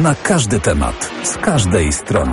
na każdy temat, z każdej strony.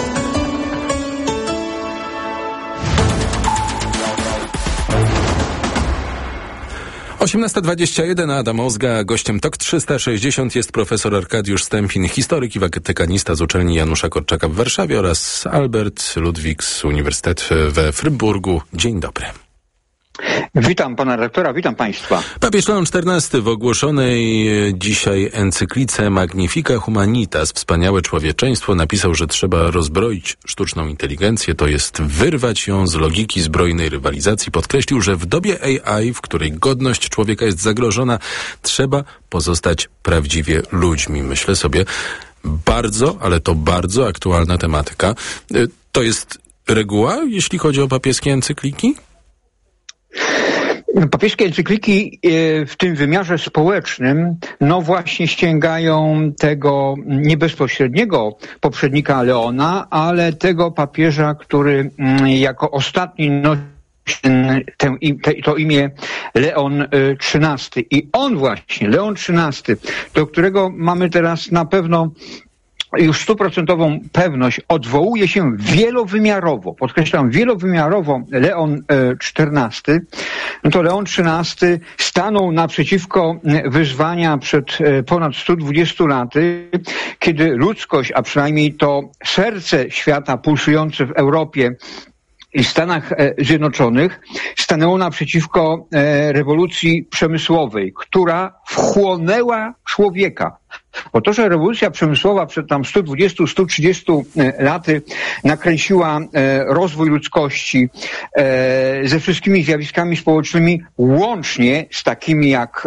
- 18:21, Adam Ozga. Gościem TOK 360 jest profesor Arkadiusz Stępin, historyk i watykanista z uczelni Janusza Korczaka w Warszawie oraz Albert Ludwik z Uniwersytetu we Fryburgu. Dzień dobry. Witam pana rektora, witam państwa. Papież Leon XIV w ogłoszonej dzisiaj encyklice Magnifica Humanitas, wspaniałe człowieczeństwo, napisał, że trzeba rozbroić sztuczną inteligencję, to jest wyrwać ją z logiki zbrojnej rywalizacji. Podkreślił, że w dobie AI, w której godność człowieka jest zagrożona, trzeba pozostać prawdziwie ludźmi. Myślę sobie, ale to bardzo aktualna tematyka. To jest reguła, jeśli chodzi o papieskie encykliki? Papieskie encykliki w tym wymiarze społecznym, no właśnie sięgają tego nie bezpośredniego poprzednika Leona, ale tego papieża, który jako ostatni nosi to imię Leon XIII. I on właśnie, Leon XIII, do którego mamy teraz na pewno już 100% pewność, odwołuje się wielowymiarowo, podkreślam wielowymiarowo, Leon XIV, no to Leon XIII stanął naprzeciwko wyzwania przed ponad 120 laty, kiedy ludzkość, a przynajmniej to serce świata pulsujące w Europie i Stanach Zjednoczonych, stanęło naprzeciwko rewolucji przemysłowej, która wchłonęła człowieka. Bo to, że rewolucja przemysłowa przed tam 120-130 laty nakręciła rozwój ludzkości ze wszystkimi zjawiskami społecznymi, łącznie z takimi jak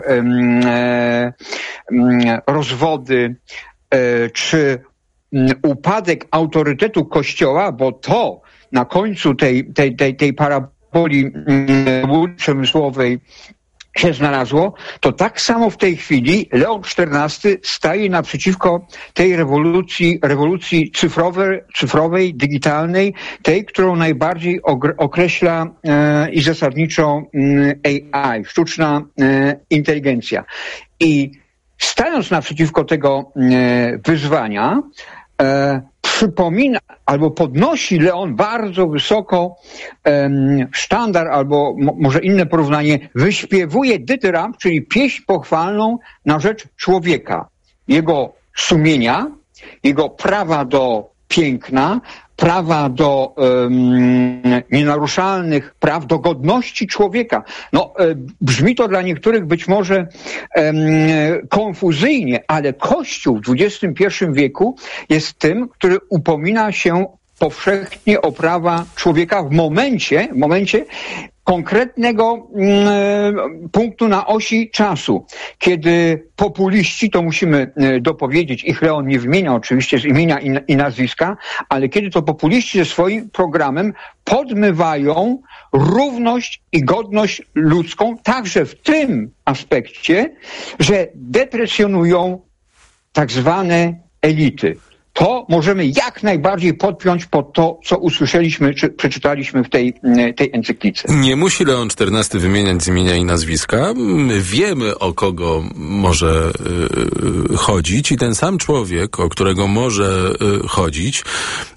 rozwody czy upadek autorytetu Kościoła, bo to na końcu tej paraboli przemysłowej się znalazło, to tak samo w tej chwili Leon XIV staje naprzeciwko tej rewolucji cyfrowej, digitalnej, tej, którą najbardziej określa i zasadniczo AI, sztuczna inteligencja. I stając naprzeciwko tego wyzwania, przypomina albo podnosi Leon bardzo wysoko sztandar, albo może inne porównanie, wyśpiewuje dytyramb, czyli pieśń pochwalną na rzecz człowieka, jego sumienia, jego prawa do piękna, prawa do nienaruszalnych praw, do godności człowieka. No, brzmi to dla niektórych być może konfuzyjnie, ale Kościół w XXI wieku jest tym, który upomina się powszechnie o prawa człowieka w momencie konkretnego punktu na osi czasu, kiedy populiści, to musimy dopowiedzieć, ich Leon nie wymienia oczywiście z imienia i nazwiska, ale kiedy to populiści ze swoim programem podmywają równość i godność ludzką, także w tym aspekcie, że deprecjonują tak zwane elity. To możemy jak najbardziej podpiąć pod to, co usłyszeliśmy, czy przeczytaliśmy w tej encyklice. Nie musi Leon XIV wymieniać z imienia i nazwiska. Wiemy, o kogo może chodzić i ten sam człowiek, o którego może chodzić,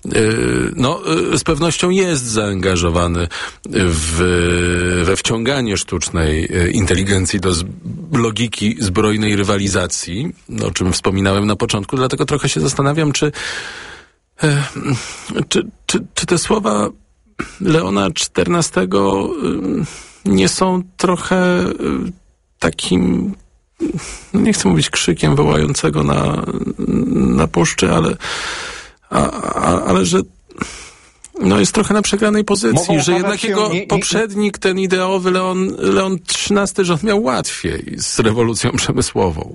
z pewnością jest zaangażowany we wciąganie sztucznej inteligencji do logiki zbrojnej rywalizacji, o czym wspominałem na początku, dlatego trochę się zastanawiam, czy te słowa Leona XIV nie są trochę takim, nie chcę mówić krzykiem wołającego na puszczy, ale że jest trochę na przegranej pozycji, że jednak jego poprzednik, ten ideowy Leon XIII, że on miał łatwiej z rewolucją przemysłową.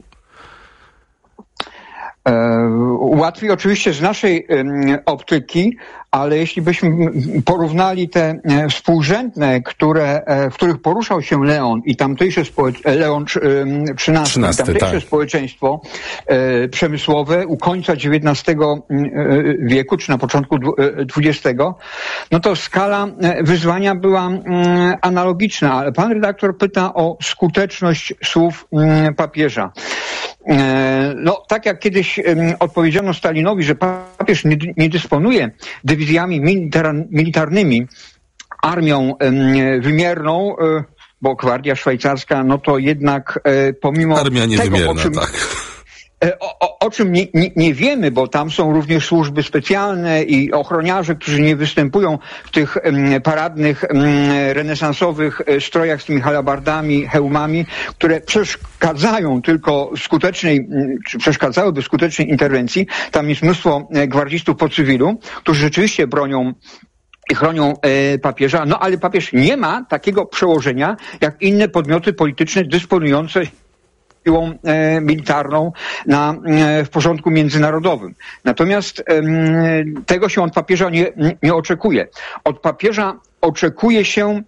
Łatwiej oczywiście z naszej optyki, ale jeśli byśmy porównali te współrzędne, w których poruszał się Leon i tamtejsze Leon XIII, tamtejsze społeczeństwo przemysłowe u końca XIX wieku, czy na początku XX, no to skala wyzwania była analogiczna, ale pan redaktor pyta o skuteczność słów papieża. No, tak jak kiedyś odpowiedziano Stalinowi, że papież nie dysponuje dywizjami militarnymi, armią wymierną, bo gwardia szwajcarska, no to jednak pomimo armia niewymierna, tego, o czym nie wiemy, bo tam są również służby specjalne i ochroniarze, którzy nie występują w tych paradnych, renesansowych strojach z tymi halabardami, hełmami, które przeszkadzają tylko czy przeszkadzałyby skutecznej interwencji. Tam jest mnóstwo gwardzistów po cywilu, którzy rzeczywiście bronią i chronią papieża, no ale papież nie ma takiego przełożenia jak inne podmioty polityczne dysponujące siłą militarną w porządku międzynarodowym. Natomiast tego się od papieża nie oczekuje. Od papieża oczekuje się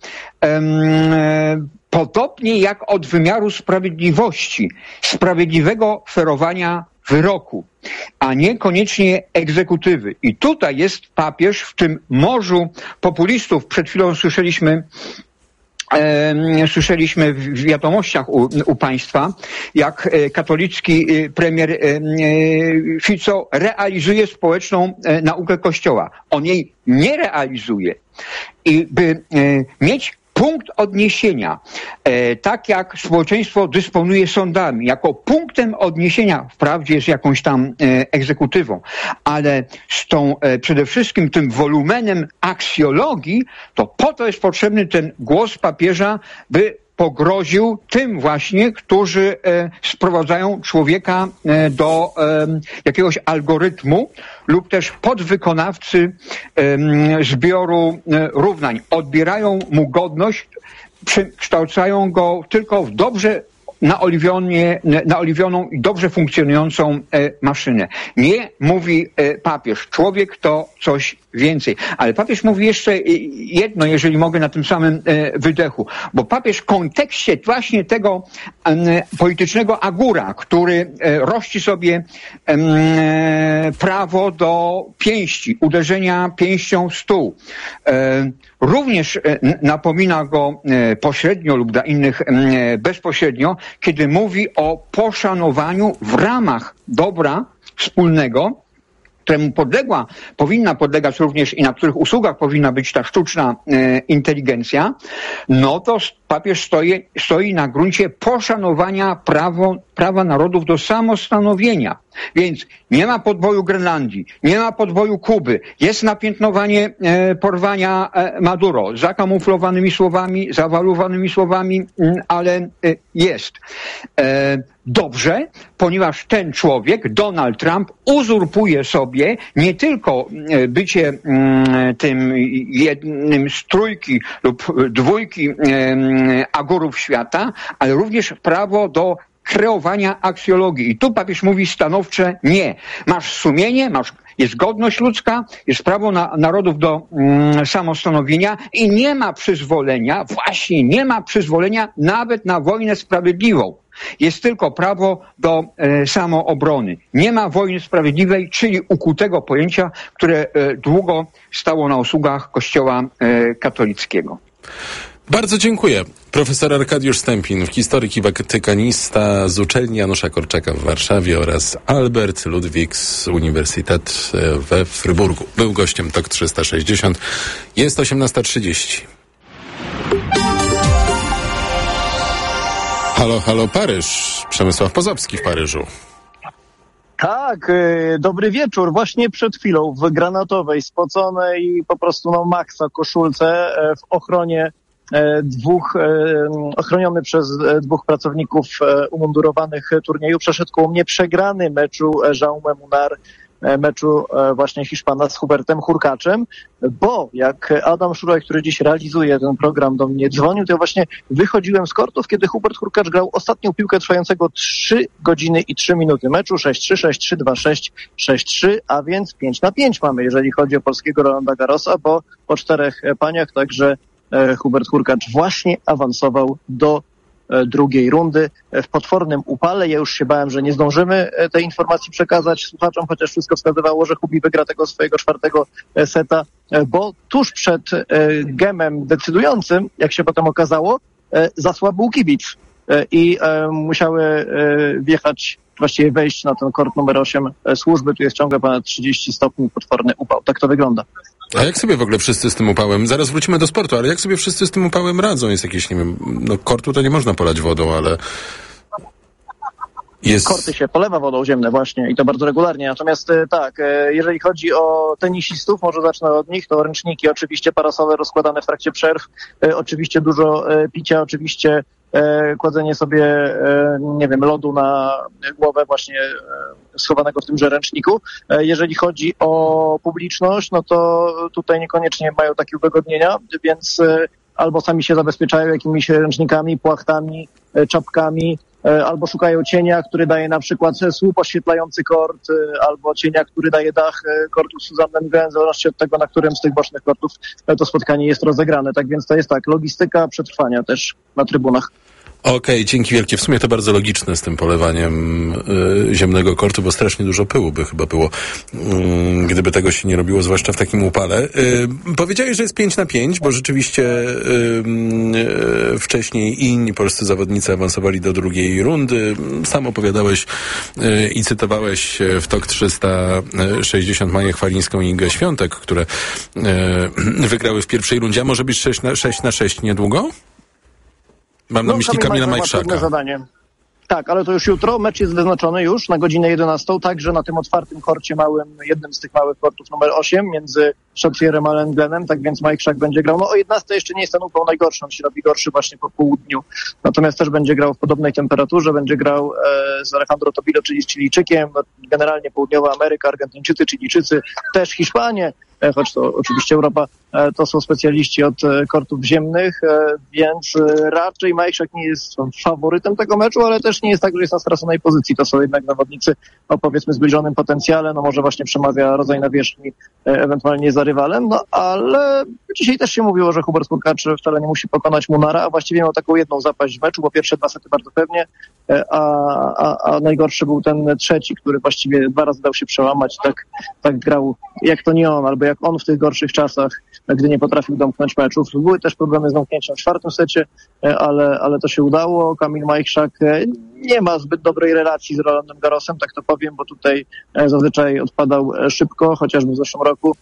podobnie jak od wymiaru sprawiedliwości, sprawiedliwego ferowania wyroku, a nie-koniecznie egzekutywy. I tutaj jest papież w tym morzu populistów. Przed chwilą słyszeliśmy w wiadomościach u państwa, jak katolicki premier Fico realizuje społeczną naukę Kościoła. On jej nie realizuje. I by mieć punkt odniesienia, tak jak społeczeństwo dysponuje sądami, jako punktem odniesienia, wprawdzie z jakąś tam egzekutywą, ale z tą przede wszystkim tym wolumenem aksjologii, to po to jest potrzebny ten głos papieża, by pogroził tym właśnie, którzy sprowadzają człowieka do jakiegoś algorytmu lub też podwykonawcy zbioru równań. Odbierają mu godność, przekształcają go tylko w dobrze naoliwioną i dobrze funkcjonującą maszynę. Nie mówi papież. Człowiek to coś więcej. Ale papież mówi jeszcze jedno, jeżeli mogę, na tym samym wydechu. Bo papież w kontekście właśnie tego politycznego agura, który rości sobie prawo do pięści, uderzenia pięścią w stół, również napomina go pośrednio lub dla innych bezpośrednio, kiedy mówi o poszanowaniu w ramach dobra wspólnego, któremu powinna podlegać również i na których usługach powinna być ta sztuczna inteligencja, no to papież stoi na gruncie poszanowania prawa narodów do samostanowienia. Więc nie ma podboju Grenlandii, nie ma podboju Kuby, jest napiętnowanie porwania Maduro, zakamuflowanymi słowami, zawalowanymi słowami, ale jest. Dobrze, ponieważ ten człowiek, Donald Trump, uzurpuje sobie nie tylko bycie tym jednym z trójki lub dwójki agorów świata, ale również prawo do kreowania aksjologii. I tu papież mówi stanowcze nie. Masz sumienie, jest godność ludzka, jest prawo narodów do samostanowienia i nie ma przyzwolenia nawet na wojnę sprawiedliwą. Jest tylko prawo do samoobrony. Nie ma wojny sprawiedliwej, czyli ukutego pojęcia, które długo stało na usługach Kościoła katolickiego. Bardzo dziękuję. Profesor Arkadiusz Stępin, historyk i watykanista z uczelni Janusza Korczaka w Warszawie oraz Albert Ludwigs Uniwersytet we Fryburgu. Był gościem TOK 360. Jest 18:30. Halo, halo Paryż. Przemysław Pozowski w Paryżu. Tak, dobry wieczór. Właśnie przed chwilą w granatowej, spoconej po prostu na maksa koszulce w ochronie ochroniony przez dwóch pracowników umundurowanych turnieju przeszedł koło mnie przegrany meczu Jaume Munar, meczu właśnie Hiszpana z Hubertem Hurkaczem, bo jak Adam Szuraj, który dziś realizuje ten program, do mnie dzwonił, to ja właśnie wychodziłem z kortów, kiedy Hubert Hurkacz grał ostatnią piłkę trwającego 3 godziny i 3 minuty meczu, 6-3, 6-3, 2-6, 6-3, a więc 5-5 mamy, jeżeli chodzi o polskiego Rolanda Garrosa, bo po 4 paniach, także Hubert Hurkacz właśnie awansował do drugiej rundy w potwornym upale. Ja już się bałem, że nie zdążymy tej informacji przekazać słuchaczom, chociaż wszystko wskazywało, że Hubi wygra tego swojego 4. seta, bo tuż przed gemem decydującym, jak się potem okazało, zasłabł kibic i musiały wjechać właściwie wejść na ten kort numer 8 służby. Tu jest ciągle ponad 30 stopni, potworny upał. Tak to wygląda. A jak sobie w ogóle wszyscy z tym upałem, zaraz wrócimy do sportu, ale jak sobie wszyscy z tym upałem radzą? Jest jakieś, nie wiem, no kortu to nie można polać wodą, ale jest... Korty się polewa wodą ziemną właśnie i to bardzo regularnie. Natomiast tak, jeżeli chodzi o tenisistów, może zacznę od nich, to ręczniki oczywiście parasole rozkładane w trakcie przerw, oczywiście dużo picia, oczywiście kładzenie sobie, nie wiem, lodu na głowę właśnie schowanego w tymże ręczniku. Jeżeli chodzi o publiczność, no to tutaj niekoniecznie mają takie uwygodnienia, więc albo sami się zabezpieczają jakimiś ręcznikami, płachtami, czapkami, albo szukają cienia, który daje na przykład słup oświetlający kort, albo cienia, który daje dach kortu Suzanne Glen, w zależności od tego, na którym z tych bocznych kortów to spotkanie jest rozegrane. Tak więc to jest tak, logistyka przetrwania też na trybunach. Okej, dzięki wielkie. W sumie to bardzo logiczne z tym polewaniem ziemnego kortu, bo strasznie dużo pyłu by chyba było, gdyby tego się nie robiło, zwłaszcza w takim upale. Powiedziałeś, że jest 5-5, bo rzeczywiście wcześniej inni polscy zawodnicy awansowali do drugiej rundy. Sam opowiadałeś i cytowałeś w TOK 360 Maję Chwalińską i Igę Świątek, które wygrały w pierwszej rundzie. A może być 6-6 niedługo? Mam na myśli Kamila Majchrzaka. Zadanie. Tak, ale to już jutro. Mecz jest wyznaczony już na godzinę 11, także na tym otwartym korcie małym, jednym z tych małych kortów numer 8 między Szotwierem a Lenglenem, tak więc Majchrzak będzie grał. No o 11 jeszcze nie jest ten upał najgorszy, on się robi gorszy właśnie po południu. Natomiast też będzie grał w podobnej temperaturze, będzie grał z Alejandro Tobilo, czyli z Chilijczykiem, generalnie Południowa Ameryka, Argentyńczycy, Chilijczycy, też Hiszpanie, choć to oczywiście Europa, to są specjaliści od kortów ziemnych, więc raczej Majchrzak nie jest faworytem tego meczu, ale też nie jest tak, że jest na straconej pozycji. To są jednak zawodnicy o powiedzmy zbliżonym potencjale, no może właśnie przemawia rodzaj nawierzchni, ewentualnie za rywalem, no ale dzisiaj też się mówiło, że Hubert Hurkacz wcale nie musi pokonać Munara, a właściwie miał taką jedną zapaść w meczu, bo pierwsze 2 sety bardzo pewnie, a najgorszy był ten trzeci, który właściwie 2 razy dał się przełamać, tak grał jak to nie on, albo jak on w tych gorszych czasach, gdy nie potrafił domknąć meczów. Były też problemy z domknięciem w 4. secie, ale to się udało. Kamil Majchrzak nie ma zbyt dobrej relacji z Rolandem Garrosem, tak to powiem, bo tutaj zazwyczaj odpadał szybko, chociażby w zeszłym roku,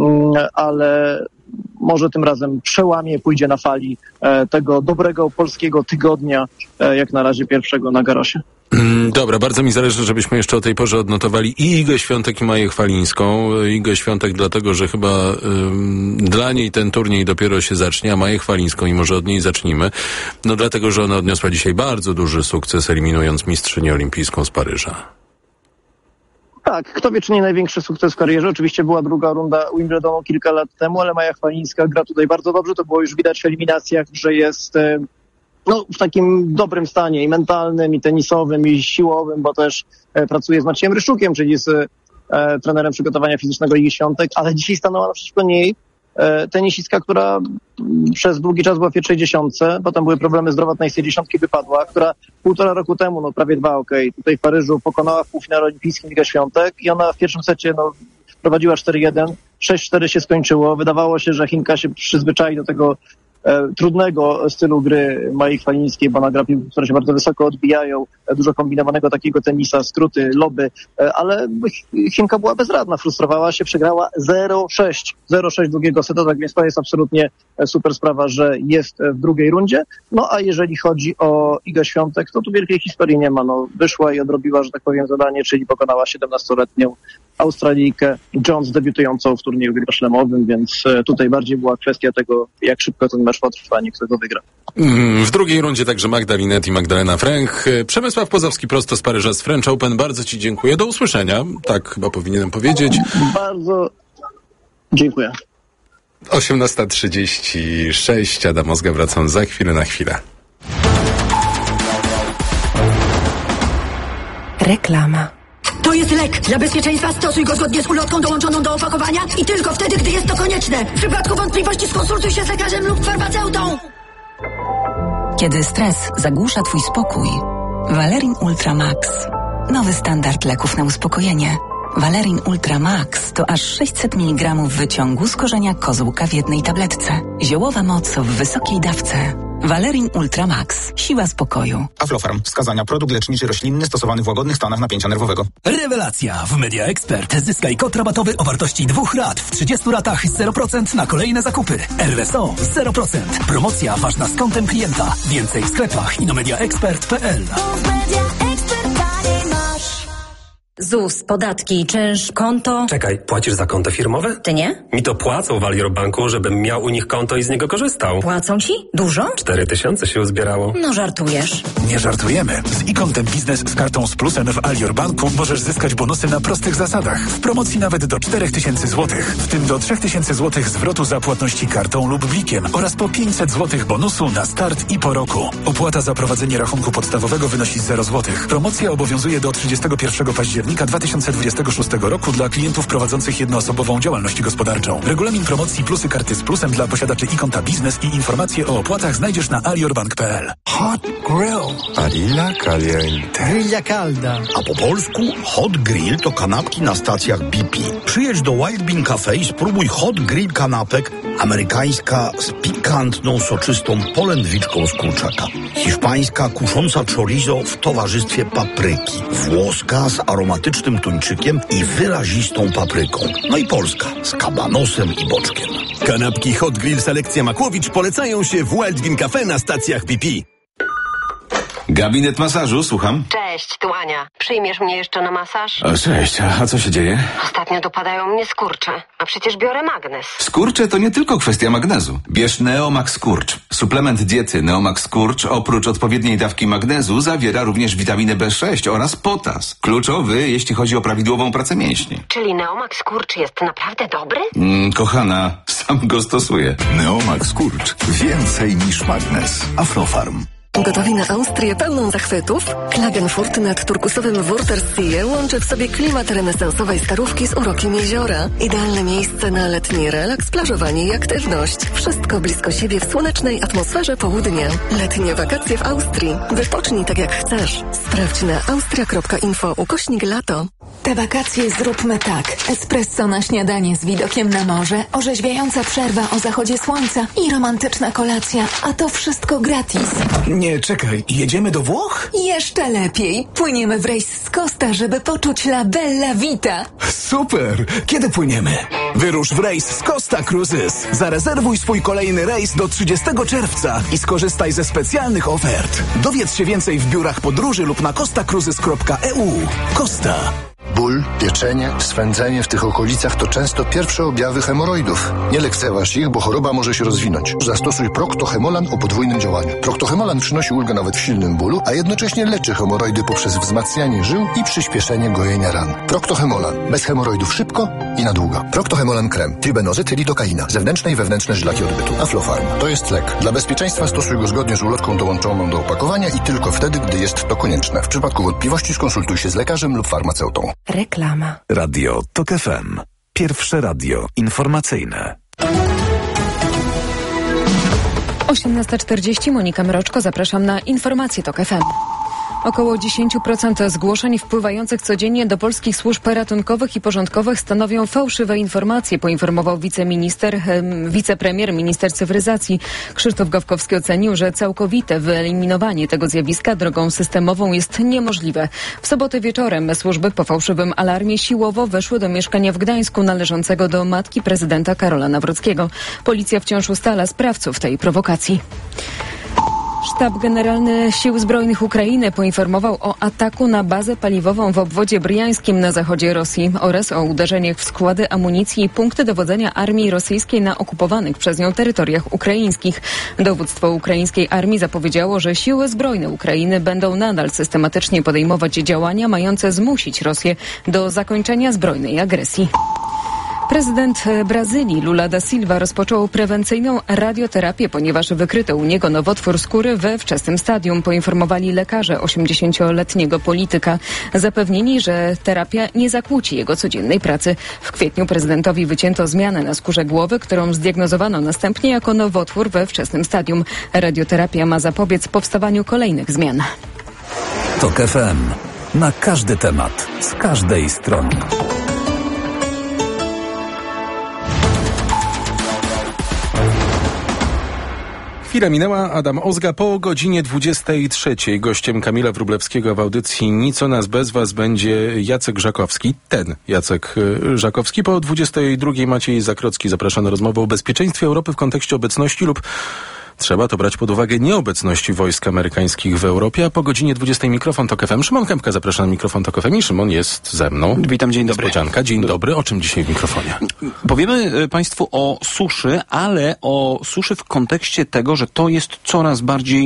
ale może tym razem przełamie, pójdzie na fali tego dobrego polskiego tygodnia, jak na razie pierwszego na Garrosie. Dobra, bardzo mi zależy, żebyśmy jeszcze o tej porze odnotowali i Igę Świątek, i Maję Chwalińską. Igę Świątek dlatego, że chyba dla niej ten turniej dopiero się zacznie, a Maję Chwalińską i może od niej zacznijmy. No dlatego, że ona odniosła dzisiaj bardzo duży sukces, eliminując mistrzynię olimpijską z Paryża. Tak, kto wie, czy nie największy sukces w karierze. Oczywiście była druga runda Wimbledonu kilka lat temu, ale Maja Chwalińska gra tutaj bardzo dobrze. To było już widać w eliminacjach, że jest w takim dobrym stanie i mentalnym, i tenisowym, i siłowym, bo też pracuje z Maciejem Ryszczukiem, czyli z trenerem przygotowania fizycznego Igi Świątek, ale dzisiaj stanęła naprzeciwko niej tenisistka, która przez długi czas była w pierwszej dziesiątce, potem były problemy zdrowotne i z tej dziesiątki wypadła, która 1,5 roku temu, prawie 2, tutaj w Paryżu pokonała w półfinale olimpijskim Igę Świątek i ona w pierwszym secie prowadziła 4-1, 6-4 się skończyło. Wydawało się, że Chinka się przyzwyczai do tego trudnego stylu gry Mai Chwalińskiej, bo ona gra piłki, które się bardzo wysoko odbijają, dużo kombinowanego takiego tenisa, skróty, loby, ale Chinka była bezradna, frustrowała się, przegrała 0-6 drugiego seta, tak więc to jest absolutnie super sprawa, że jest w drugiej rundzie. No a jeżeli chodzi o Igę Świątek, to tu wielkiej historii nie ma. Wyszła i odrobiła, że tak powiem, zadanie, czyli pokonała 17-letnią Australijkę Jones, debiutującą w turnieju gry-szlemowym, więc tutaj bardziej była kwestia tego, jak szybko ten mecz potrwa, nie kto go wygra. W drugiej rundzie także Magda Linette i Magdalena Fręch. Przemysław Pozowski prosto z Paryża z French Open. Bardzo Ci dziękuję. Do usłyszenia. Tak chyba powinienem powiedzieć. Bardzo dziękuję. 18:36. Adam Ozga, wracam za chwilę na chwilę. Reklama. To jest lek. Dla bezpieczeństwa stosuj go zgodnie z ulotką dołączoną do opakowania i tylko wtedy, gdy jest to konieczne. W przypadku wątpliwości skonsultuj się z lekarzem lub farmaceutą. Kiedy stres zagłusza Twój spokój, Valerin Ultra Max. Nowy standard leków na uspokojenie. Valerin Ultra Max to aż 600 mg wyciągu z korzenia kozłka w jednej tabletce. Ziołowa moc w wysokiej dawce. Valerin Ultra Max. Siła spokoju. Aflofarm. Wskazania: produkt leczniczy roślinny stosowany w łagodnych stanach napięcia nerwowego. Rewelacja! W Media Expert zyskaj kod rabatowy o wartości 2 rat w 30 ratach 0% na kolejne zakupy. RSO 0%. Promocja ważna z kontem klienta. Więcej w sklepach i na mediaexpert.pl. ZUS, podatki, czynsz, konto. Czekaj, płacisz za konto firmowe? Ty nie? Mi to płacą w Alior Banku, żebym miał u nich konto i z niego korzystał. Płacą ci? Dużo? 4000 się uzbierało. No żartujesz. Nie żartujemy. Z e-Kontem Biznes z kartą z plusem w Alior Banku możesz zyskać bonusy na prostych zasadach. W promocji nawet do 4000 zł. W tym do 3000 zł zwrotu za płatności kartą lub blikiem oraz po 500 zł bonusu na start i po roku. Opłata za prowadzenie rachunku podstawowego wynosi 0 zł. Promocja obowiązuje do 31 października 2026 roku dla klientów prowadzących jednoosobową działalność gospodarczą. Regulamin promocji Plusy karty z plusem dla posiadaczy e-Konta Biznes i informacje o opłatach znajdziesz na aliorbank.pl. Hot Grill. Barilla caliente. Grilla calda. A po polsku Hot Grill to kanapki na stacjach BP. Przyjedź do Wild Bean Cafe i spróbuj Hot Grill kanapek. Amerykańska z pikantną, soczystą polędwiczką z kurczaka. Hiszpańska kusząca chorizo w towarzystwie papryki. Włoska z aromatycznym tuńczykiem i wyrazistą papryką. No i polska z kabanosem i boczkiem. Kanapki Hot Grill Selekcja Makłowicz polecają się w Wild Bean Cafe na stacjach BP. Gabinet masażu, słucham. Cześć, tu Ania. Przyjmiesz mnie jeszcze na masaż? Cześć, a co się dzieje? Ostatnio dopadają mnie skurcze, a przecież biorę magnez. Skurcze to nie tylko kwestia magnezu. Bierz Neomax Skurcz. Suplement diety Neomax Skurcz oprócz odpowiedniej dawki magnezu zawiera również witaminę B6 oraz potas. Kluczowy, jeśli chodzi o prawidłową pracę mięśni. Czyli Neomax Skurcz jest naprawdę dobry? Kochana, sam go stosuję. Neomax Skurcz. Więcej niż magnez. Aflofarm. Gotowi na Austrię pełną zachwytów? Klagenfurt nad turkusowym Wörthersee łączy w sobie klimat renesansowej starówki z urokiem jeziora. Idealne miejsce na letni relaks, plażowanie i aktywność. Wszystko blisko siebie w słonecznej atmosferze południa. Letnie wakacje w Austrii. Wypocznij tak jak chcesz. Sprawdź na austria.info/lato. Te wakacje zróbmy tak. Espresso na śniadanie z widokiem na morze, orzeźwiająca przerwa o zachodzie słońca i romantyczna kolacja. A to wszystko gratis. Nie, czekaj. Jedziemy do Włoch? Jeszcze lepiej. Płyniemy w rejs z Costa, żeby poczuć la bella vita. Super! Kiedy płyniemy? Wyrusz w rejs z Costa Cruises. Zarezerwuj swój kolejny rejs do 30 czerwca i skorzystaj ze specjalnych ofert. Dowiedz się więcej w biurach podróży lub na costacruises.eu. Costa. Ból, pieczenie, swędzenie w tych okolicach to często pierwsze objawy hemoroidów. Nie lekceważ ich, bo choroba może się rozwinąć. Zastosuj Procto-Hemolan o podwójnym działaniu. Procto-Hemolan przynosi ulgę nawet w silnym bólu, a jednocześnie leczy hemoroidy poprzez wzmacnianie żył i przyspieszenie gojenia ran. Procto-Hemolan. Bez hemoroidów szybko i na długo. Procto-Hemolan krem. Tribenozyt, lidokaina. Zewnętrzne i wewnętrzne żylaki odbytu. Aflofarm. To jest lek. Dla bezpieczeństwa stosuj go zgodnie z ulotką dołączoną do opakowania i tylko wtedy, gdy jest to konieczne. W przypadku wątpliwości skonsultuj się z lekarzem lub farmaceutą. Reklama. Radio TOK FM. Pierwsze radio informacyjne. 18:40. Monika Mroczko, zapraszam na informacje TOK FM. Około 10% zgłoszeń wpływających codziennie do polskich służb ratunkowych i porządkowych stanowią fałszywe informacje, poinformował wicepremier, minister cyfryzacji. Krzysztof Gawkowski ocenił, że całkowite wyeliminowanie tego zjawiska drogą systemową jest niemożliwe. W sobotę wieczorem służby po fałszywym alarmie siłowo weszły do mieszkania w Gdańsku należącego do matki prezydenta Karola Nawrockiego. Policja wciąż ustala sprawców tej prowokacji. Sztab Generalny Sił Zbrojnych Ukrainy poinformował o ataku na bazę paliwową w obwodzie bryjańskim na zachodzie Rosji oraz o uderzeniach w składy amunicji i punkty dowodzenia armii rosyjskiej na okupowanych przez nią terytoriach ukraińskich. Dowództwo ukraińskiej armii zapowiedziało, że siły zbrojne Ukrainy będą nadal systematycznie podejmować działania mające zmusić Rosję do zakończenia zbrojnej agresji. Prezydent Brazylii Lula da Silva rozpoczął prewencyjną radioterapię, ponieważ wykryto u niego nowotwór skóry we wczesnym stadium, poinformowali lekarze 80-letniego polityka. Zapewnili, że terapia nie zakłóci jego codziennej pracy. W kwietniu prezydentowi wycięto zmianę na skórze głowy, którą zdiagnozowano następnie jako nowotwór we wczesnym stadium. Radioterapia ma zapobiec powstawaniu kolejnych zmian. TOK FM. Na każdy temat, z każdej strony. Chwila minęła. Adam Ozga po godzinie 23. Gościem Kamila Wróblewskiego w audycji Nic o nas bez was będzie Jacek Żakowski. Ten Jacek Żakowski. Po 22. Maciej Zakrocki zaprasza na rozmowę o bezpieczeństwie Europy w kontekście obecności lub trzeba to brać pod uwagę nieobecności wojsk amerykańskich w Europie, a po godzinie 20 mikrofon TOK FM. Szymon Kępka zaprasza na mikrofon TOK FM i Szymon jest ze mną. Witam, dzień dobry. Niespodzianka. Dzień dobry. O czym dzisiaj w mikrofonie? Powiemy Państwu o suszy, ale o suszy w kontekście tego, że to jest coraz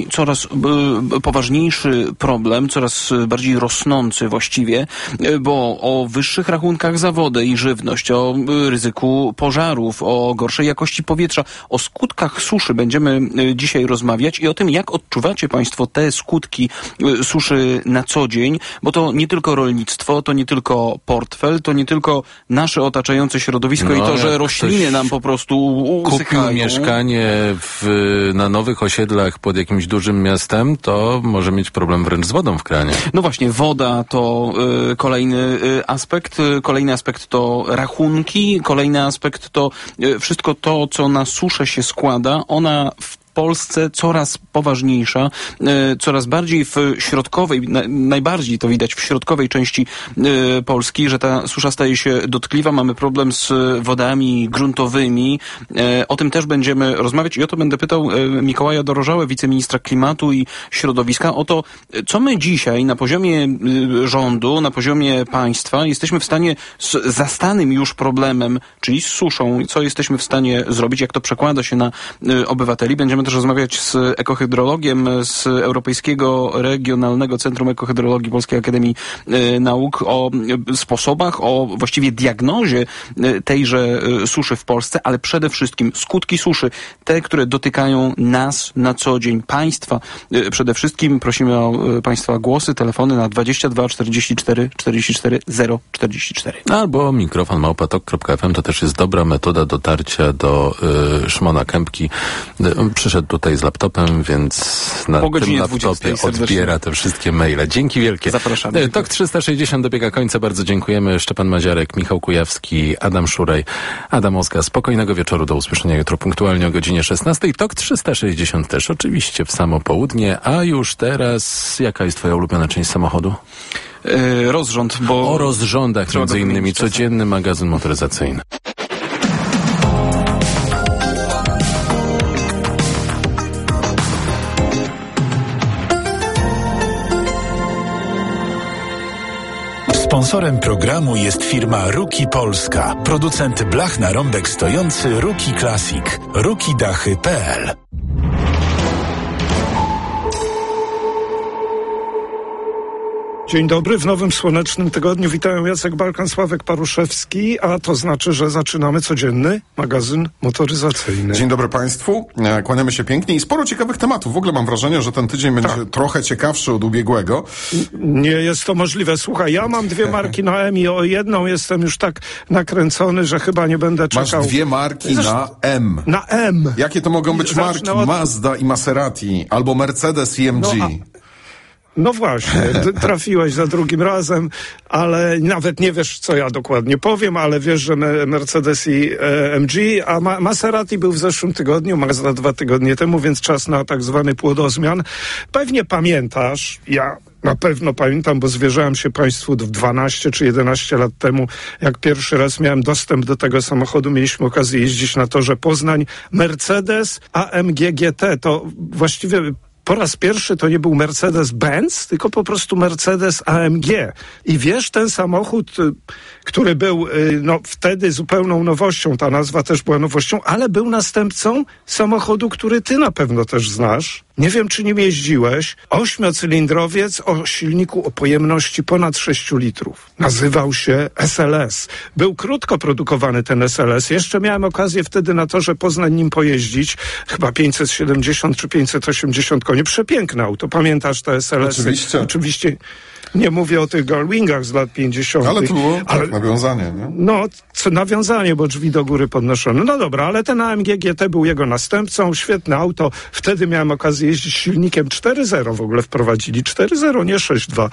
poważniejszy problem, coraz bardziej rosnący właściwie, bo o wyższych rachunkach za wodę i żywność, o ryzyku pożarów, o gorszej jakości powietrza, o skutkach suszy będziemy dzisiaj rozmawiać i o tym, jak odczuwacie Państwo te skutki suszy na co dzień, bo to nie tylko rolnictwo, to nie tylko portfel, to nie tylko nasze otaczające środowisko i to, że rośliny nam po prostu usychają. Kupił mieszkanie na nowych osiedlach pod jakimś dużym miastem, to może mieć problem wręcz z wodą w kranie. No właśnie, woda to kolejny aspekt. Kolejny aspekt to rachunki. Kolejny aspekt to wszystko to, co na suszę się składa. Ona w Polsce coraz poważniejsza, coraz bardziej w środkowej, najbardziej to widać w środkowej części Polski, że ta susza staje się dotkliwa. Mamy problem z wodami gruntowymi. O tym też będziemy rozmawiać i o to będę pytał Mikołaja Dorożałę, wiceministra klimatu i środowiska, o to, co my dzisiaj na poziomie rządu, na poziomie państwa jesteśmy w stanie z zastanym już problemem, czyli z suszą, co jesteśmy w stanie zrobić, jak to przekłada się na obywateli. Będziemy też rozmawiać z ekohydrologiem z Europejskiego Regionalnego Centrum Ekohydrologii Polskiej Akademii Nauk o sposobach, o właściwie diagnozie tejże suszy w Polsce, ale przede wszystkim skutki suszy, te, które dotykają nas na co dzień, państwa. Przede wszystkim prosimy o Państwa głosy, telefony na 22 44 44 044. Albo mikrofon @tok.fm, to też jest dobra metoda dotarcia do Szymona Kępki. Przyszedł tutaj z laptopem, więc na tym laptopie odbiera te wszystkie maile. Dzięki wielkie. Zapraszamy. TOK 360 dobiega końca. Bardzo dziękujemy. Szczepan Maziarek, Michał Kujawski, Adam Szuraj, Adam Ozga. Spokojnego wieczoru. Do usłyszenia jutro punktualnie o godzinie 16. TOK 360 też oczywiście w samo południe. A już teraz, jaka jest twoja ulubiona część samochodu? Rozrząd, bo... O rozrządach między innymi. Codzienny magazyn motoryzacyjny. Sponsorem programu jest firma Ruki Polska, producent blach na rąbek stojący Ruki Classic, rukidachy.pl. Dzień dobry, w nowym słonecznym tygodniu witają Jacek Balkan, Sławek Paruszewski, a to znaczy, że zaczynamy codzienny magazyn motoryzacyjny. Dzień dobry Państwu, kłaniamy się pięknie i sporo ciekawych tematów. W ogóle mam wrażenie, że ten tydzień będzie trochę ciekawszy od ubiegłego. Nie jest to możliwe. Słuchaj, ja mam 2 marki na M i o jedną jestem już tak nakręcony, że chyba nie będę czekał. Masz 2 marki na M. Na M. Jakie to mogą być marki? Mazda i Maserati, albo Mercedes i MG. No właśnie, trafiłeś za drugim razem, ale nawet nie wiesz, co ja dokładnie powiem, ale wiesz, że Mercedes i MG, a Maserati był w zeszłym tygodniu, Mazda 2 tygodnie temu, więc czas na tak zwany płodozmian. Pewnie pamiętasz, ja na pewno pamiętam, bo zwierzałem się Państwu 12 czy 11 lat temu, jak pierwszy raz miałem dostęp do tego samochodu, mieliśmy okazję jeździć na torze Poznań. Mercedes AMG GT, to właściwie po raz pierwszy to nie był Mercedes-Benz, tylko po prostu Mercedes AMG. I wiesz, ten samochód, który był wtedy zupełną nowością, ta nazwa też była nowością, ale był następcą samochodu, który ty na pewno też znasz. Nie wiem, czy nim jeździłeś. 8-cylindrowiec o silniku o pojemności ponad 6 litrów. Nazywał się SLS. Był krótko produkowany ten SLS. Jeszcze miałem okazję wtedy na torze Poznań nim pojeździć. Chyba 570 czy 580 koni. Przepiękne auto. Pamiętasz te SLS-y? Oczywiście. Oczywiście. Nie mówię o tych Gullwingach z lat 50. Ale tu było nawiązanie, nie? No, nawiązanie, bo drzwi do góry podnoszone. No dobra, ale ten AMG GT był jego następcą, świetne auto. Wtedy miałem okazję jeździć silnikiem 4.0 w ogóle wprowadzili. 4.0, nie 6.2.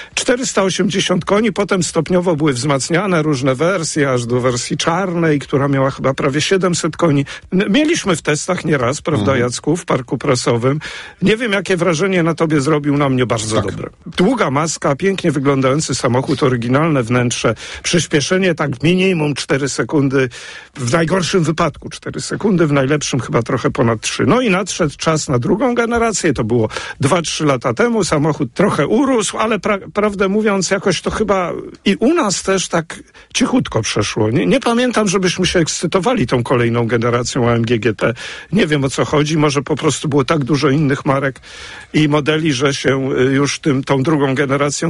480 koni, potem stopniowo były wzmacniane różne wersje, aż do wersji czarnej, która miała chyba prawie 700 koni. Mieliśmy w testach nieraz, prawda, Jacku, w parku prasowym. Nie wiem, jakie wrażenie na tobie zrobił, na mnie bardzo dobre. Długa maska, pięknie wyglądający samochód, oryginalne wnętrze, przyspieszenie tak minimum 4 sekundy, w najgorszym wypadku 4 sekundy, w najlepszym chyba trochę ponad 3. No i nadszedł czas na drugą generację, to było 2-3 lata temu, samochód trochę urósł, ale prawdę mówiąc jakoś to chyba i u nas też tak cichutko przeszło. Nie pamiętam, żebyśmy się ekscytowali tą kolejną generacją AMG GT. Nie wiem, o co chodzi, może po prostu było tak dużo innych marek i modeli, że się już tą drugą generacją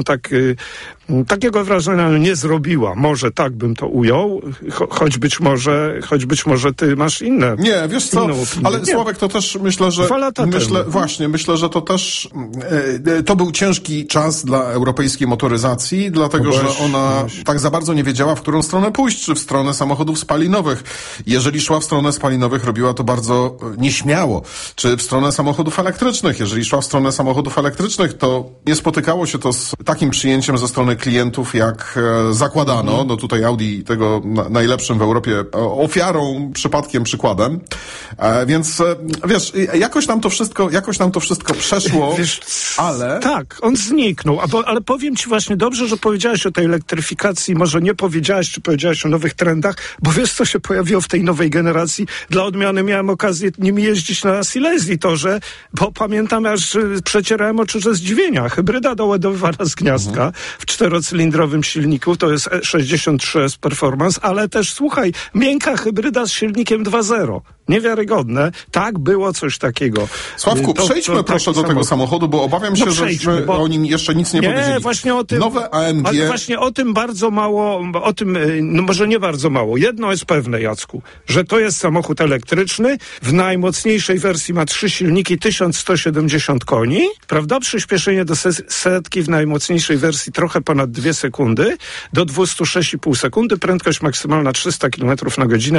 takiego wrażenia nie zrobiła. Może tak bym to ujął, choć być może ty masz inne. Nie, wiesz co, ale nie. Sławek, to też myślę, że 2 lata temu. Myślę, że to też to był ciężki czas dla europejskiej motoryzacji, dlatego że ona tak za bardzo nie wiedziała, w którą stronę pójść, czy w stronę samochodów spalinowych. Jeżeli szła w stronę spalinowych, robiła to bardzo nieśmiało, czy w stronę samochodów elektrycznych. Jeżeli szła w stronę samochodów elektrycznych, to nie spotykało się to z takim przyjęciem ze strony klientów, jak zakładano. No tutaj Audi tego najlepszym w Europie ofiarą, przypadkiem, przykładem. Więc wiesz, jakoś nam to wszystko przeszło, wiesz, ale... Tak, on zniknął. Ale powiem ci właśnie dobrze, że powiedziałeś o tej elektryfikacji, może nie powiedziałeś, czy powiedziałeś o nowych trendach, bo wiesz, co się pojawiło w tej nowej generacji. Dla odmiany miałem okazję nimi jeździć na Silesii torze, bo pamiętam, aż przecierałem oczy ze zdziwienia. Hybryda doładowywana z gniazdka w 4-cylindrowym silniku, to jest 63S Performance, ale też, słuchaj, miękka hybryda z silnikiem 2.0. Niewiarygodne. Tak, było coś takiego. Sławku, przejdźmy proszę do tego samochodu, bo obawiam się, że o nim jeszcze nic nie powiedzieli. Właśnie o tym. Nowe AMG. Ale właśnie o tym bardzo mało, no może nie bardzo mało. Jedno jest pewne, Jacku, że to jest samochód elektryczny. W najmocniejszej wersji ma 3 silniki, 1170 koni, prawda? Przyspieszenie do setki w najmocniejszej wersji trochę ponad 2 sekundy, do 206,5 sekundy, prędkość maksymalna 300 km na godzinę,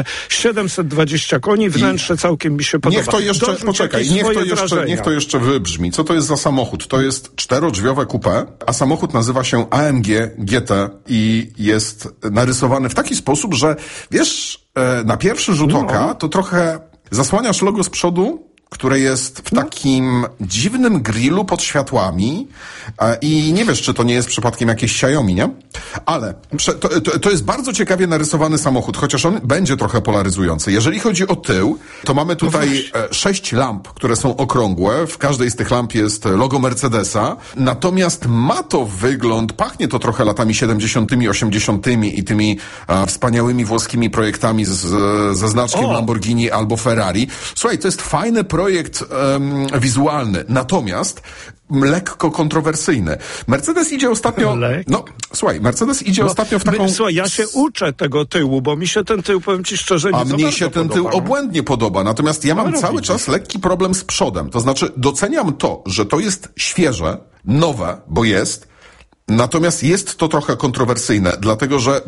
720 koni, wnętrze całkiem mi się podoba. Niech to jeszcze, poczekaj, niech to jeszcze wybrzmi. Co to jest za samochód? To jest 4-drzwiowe coupé, a samochód nazywa się AMG GT i jest narysowany w taki sposób, że wiesz, na pierwszy rzut oka to trochę zasłaniasz logo z przodu, które jest w takim dziwnym grillu pod światłami i nie wiesz, czy to nie jest przypadkiem jakieś Xiaomi, nie? Ale to jest bardzo ciekawie narysowany samochód, chociaż on będzie trochę polaryzujący. Jeżeli chodzi o tył, to mamy tutaj 6 lamp, które są okrągłe. W każdej z tych lamp jest logo Mercedesa. Natomiast ma to wygląd, pachnie to trochę latami 70., 80. i tymi wspaniałymi włoskimi projektami ze znaczkiem Lamborghini albo Ferrari. Słuchaj, to jest fajny projekt wizualny, natomiast lekko kontrowersyjny. Mercedes idzie ostatnio... Mercedes idzie ostatnio w taką... Słuchaj, ja się uczę tego tyłu, bo mi się ten tył, powiem ci szczerze, nie mnie się ten tył obłędnie podoba, natomiast ja mam cały czas lekki problem z przodem. To znaczy, doceniam to, że to jest świeże, nowe, bo jest, natomiast jest to trochę kontrowersyjne, dlatego że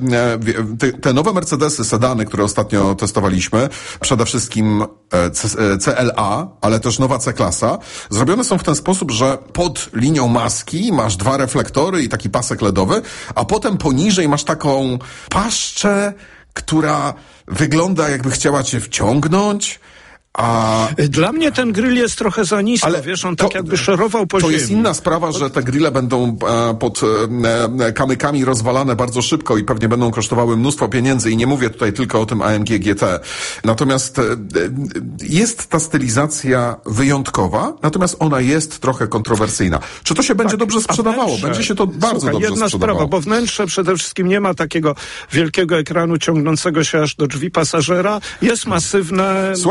te nowe Mercedesy, sedany, które ostatnio testowaliśmy, przede wszystkim CLA, ale też nowa C-klasa, zrobione są w ten sposób, że pod linią maski masz 2 reflektory i taki pasek LEDowy, a potem poniżej masz taką paszczę, która wygląda, jakby chciała cię wciągnąć. Dla mnie ten grill jest trochę za nisko, ale wiesz, on tak jakby szorował po ziemi. To jest inna sprawa, że te grille będą pod kamykami rozwalane bardzo szybko i pewnie będą kosztowały mnóstwo pieniędzy i nie mówię tutaj tylko o tym AMG GT. Natomiast jest ta stylizacja wyjątkowa, natomiast ona jest trochę kontrowersyjna. Czy to się będzie dobrze sprzedawało? Będzie się to bardzo dobrze jedna sprzedawało. Sprawa, bo wnętrze przede wszystkim nie ma takiego wielkiego ekranu ciągnącego się aż do drzwi pasażera. Jest masywne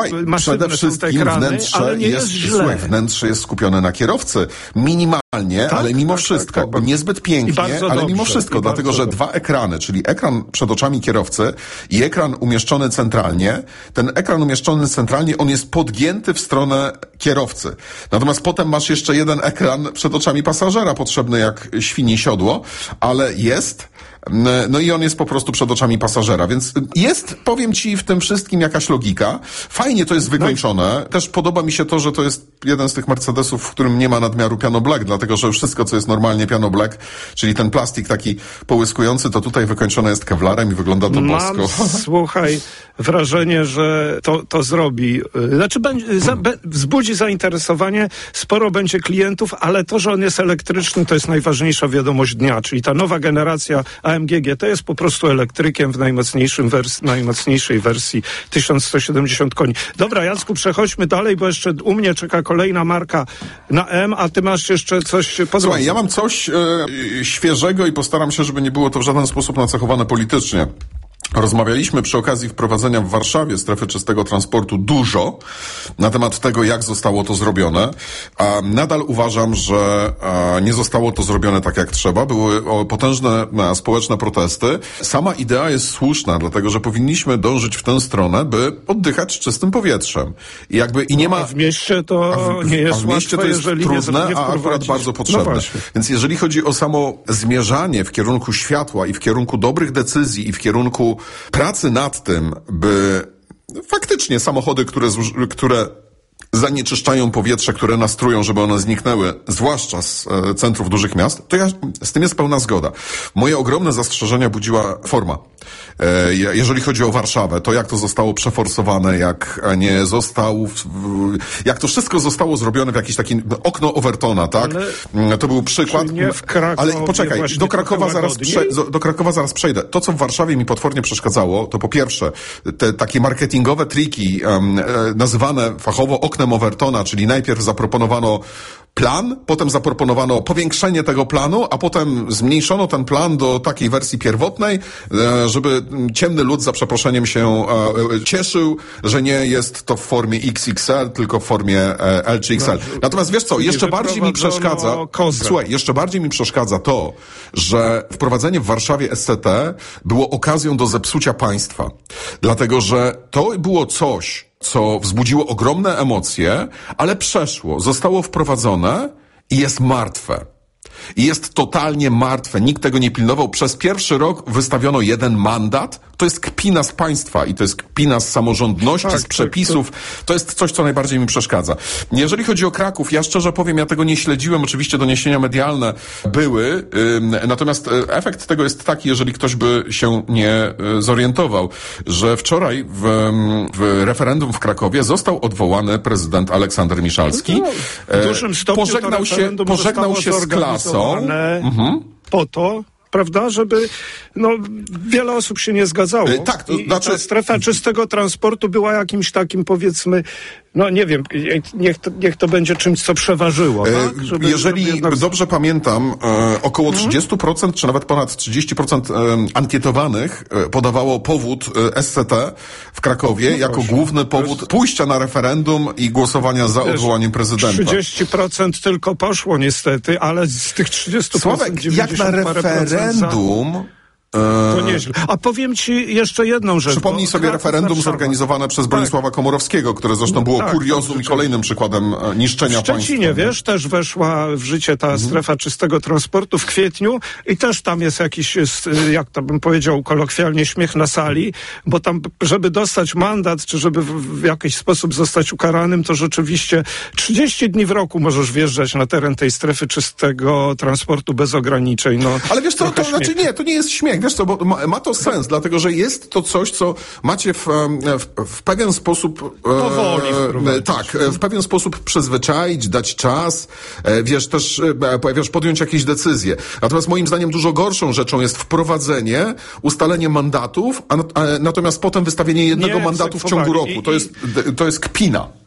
masywne są te ekrany, ale nie jest źle. Słuchaj, wnętrze jest skupione na kierowcy. Minimalnie, ale mimo wszystko. Niezbyt pięknie, ale mimo wszystko. Dlatego, że dwa ekrany, czyli ekran przed oczami kierowcy i ekran umieszczony centralnie, ten ekran umieszczony centralnie, on jest podgięty w stronę kierowcy. Natomiast potem masz jeszcze jeden ekran przed oczami pasażera, potrzebny jak świni siodło, ale jest... No i on jest po prostu przed oczami pasażera, więc jest, powiem ci, w tym wszystkim jakaś logika. Fajnie to jest wykończone. Też podoba mi się to, że to jest jeden z tych Mercedesów, w którym nie ma nadmiaru piano black, dlatego że wszystko, co jest normalnie piano black, czyli ten plastik taki połyskujący, to tutaj wykończone jest kewlarem i wygląda to bosko. Słuchaj, wrażenie, że to zrobi. Znaczy, wzbudzi zainteresowanie, sporo będzie klientów, ale to, że on jest elektryczny, to jest najważniejsza wiadomość dnia, czyli ta nowa generacja AMG GT jest po prostu elektrykiem w najmocniejszej wersji 1170 koni. Dobra, Jacku, przechodźmy dalej, bo jeszcze u mnie czeka kolejna marka na M, a ty masz jeszcze coś po drodze. Słuchaj, ja mam coś świeżego i postaram się, żeby nie było to w żaden sposób nacechowane politycznie. Rozmawialiśmy przy okazji wprowadzenia w Warszawie strefy czystego transportu dużo na temat tego, jak zostało to zrobione. A nadal uważam, że nie zostało to zrobione tak, jak trzeba. Były potężne społeczne protesty. Sama idea jest słuszna, dlatego że powinniśmy dążyć w tę stronę, by oddychać czystym powietrzem. I nie ma... A w mieście to nie jest łatwe, w mieście to jest trudne, a akurat bardzo potrzebne. No więc jeżeli chodzi o samo zmierzanie w kierunku światła i w kierunku dobrych decyzji i w kierunku pracy nad tym, by faktycznie samochody, które zanieczyszczają powietrze, które nastrują, żeby one zniknęły, zwłaszcza z centrów dużych miast, to z tym jest pełna zgoda. Moje ogromne zastrzeżenia budziła forma. Jeżeli chodzi o Warszawę, to jak to zostało przeforsowane, jak to wszystko zostało zrobione w jakieś takie okno Overtona, tak? To był przykład. Nie w Krakowie, ale poczekaj, do Krakowa zaraz przejdę. To, co w Warszawie mi potwornie przeszkadzało, to po pierwsze, te takie marketingowe triki, nazywane fachowo oknem Overtona, czyli najpierw zaproponowano plan, potem zaproponowano powiększenie tego planu, a potem zmniejszono ten plan do takiej wersji pierwotnej, żeby ciemny lud, za przeproszeniem, się cieszył, że nie jest to w formie XXL, tylko w formie L czy XL. Natomiast wiesz co, jeszcze bardziej mi przeszkadza to, że wprowadzenie w Warszawie SCT było okazją do zepsucia państwa. Dlatego, że to było coś, co wzbudziło ogromne emocje, ale przeszło, zostało wprowadzone i jest martwe. I jest totalnie martwe. Nikt tego nie pilnował. Przez pierwszy rok wystawiono jeden mandat. To jest kpina z państwa i to jest kpina z samorządności, z przepisów. To jest coś, co najbardziej mi przeszkadza. Jeżeli chodzi o Kraków, ja szczerze powiem, ja tego nie śledziłem. Oczywiście doniesienia medialne były. Natomiast efekt tego jest taki, jeżeli ktoś by się nie zorientował, że wczoraj w referendum w Krakowie został odwołany prezydent Aleksander Miszalski. W dużym stopniu pożegnał się z klasą. Po to, prawda, żeby wiele osób się nie zgadzało. Tak, to znaczy... ta strefa czystego transportu była jakimś takim, powiedzmy, nie wiem, niech to będzie czymś, co przeważyło. Tak? Jeżeli dobrze pamiętam, około 30%, czy nawet ponad 30% ankietowanych podawało powód SCT w Krakowie jako główny powód pójścia na referendum i głosowania za odwołaniem prezydenta. 30% tylko poszło niestety, ale z tych 30% Sławek, jak na referendum... To nieźle. A powiem ci jeszcze jedną rzecz. Przypomnij sobie referendum zorganizowane przez Bronisława Komorowskiego, które zresztą było kuriozum i kolejnym przykładem niszczenia państwa. W Szczecinie, wiesz, też weszła w życie ta strefa czystego transportu w kwietniu i też tam jest jakiś, jak to bym powiedział kolokwialnie, śmiech na sali, bo tam, żeby dostać mandat, czy żeby w jakiś sposób zostać ukaranym, to rzeczywiście 30 dni w roku możesz wjeżdżać na teren tej strefy czystego transportu bez ograniczeń. Ale wiesz co, to nie jest śmiech. Wiesz co, bo ma to sens, dlatego że jest to coś, co macie w pewien sposób w pewien sposób przyzwyczaić, dać czas, podjąć jakieś decyzje. Natomiast moim zdaniem dużo gorszą rzeczą jest wprowadzenie, ustalenie mandatów, natomiast potem wystawienie jednego mandatu w ciągu roku. To jest kpina.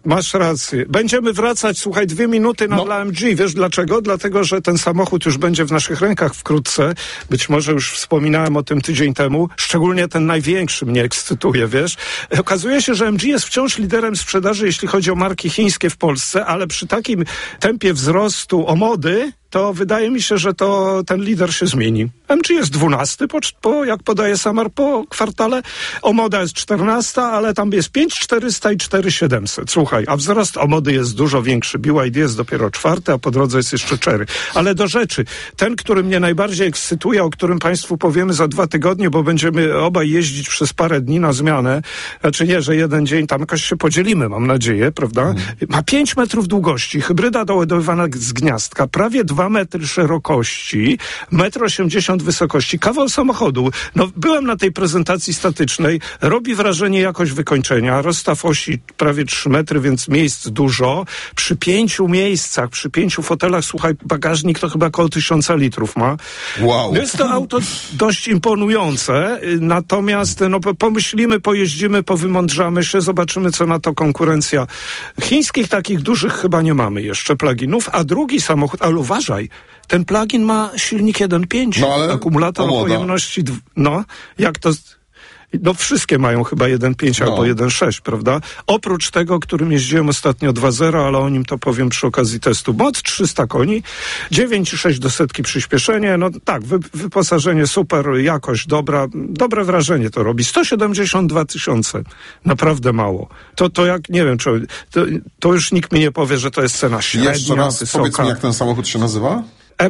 Masz rację. Będziemy wracać, słuchaj, 2 minuty dla AMG. Wiesz dlaczego? Dlatego, że ten samochód już będzie w naszych rękach wkrótce. Być może już wspominałem o tym tydzień temu. Szczególnie ten największy mnie ekscytuje, wiesz. Okazuje się, że AMG jest wciąż liderem sprzedaży, jeśli chodzi o marki chińskie w Polsce, ale przy takim tempie wzrostu Omody, to wydaje mi się, że ten lider się zmieni. MG jest 12, jak podaje Samar, po kwartale. Omoda jest 14, ale tam jest 5400 i 4700. Słuchaj, a wzrost Omody jest dużo większy. BYD jest dopiero 4, a po drodze jest jeszcze Chery. Ale do rzeczy. Ten, który mnie najbardziej ekscytuje, o którym Państwu powiemy za 2 tygodnie, bo będziemy obaj jeździć przez parę dni na zmianę. Znaczy nie, że jeden dzień tam jakoś się podzielimy, mam nadzieję, prawda? Ma 5 metrów długości, hybryda doładowywana z gniazdka, prawie 2 metry szerokości, 1,80 m wysokości, kawał samochodu. No, byłem na tej prezentacji statycznej, robi wrażenie jakość wykończenia, rozstaw osi prawie 3 metry, więc miejsc dużo. Przy 5 miejscach, przy 5 fotelach, słuchaj, bagażnik to chyba około 1000 litrów ma. Wow. Jest to auto dość imponujące, natomiast pomyślimy, pojeździmy, powymądrzamy się, zobaczymy, co na to konkurencja. Chińskich takich dużych chyba nie mamy jeszcze pluginów, a drugi samochód, ale uważaj, ten plug-in ma silnik 1.5, akumulator o pojemności, jak to... No wszystkie mają chyba 1.5 albo 1.6, prawda? Oprócz tego, którym jeździłem ostatnio 2.0, ale o nim to powiem przy okazji testu. Moc 300 koni, 9,6 do setki przyspieszenie, no tak, wyposażenie super, jakość dobra, dobre wrażenie to robi. 172 000, naprawdę mało. To jak, nie wiem, to już nikt mi nie powie, że to jest cena średnia, jeszcze raz wysoka. Powiedz mi, jak ten samochód się nazywa?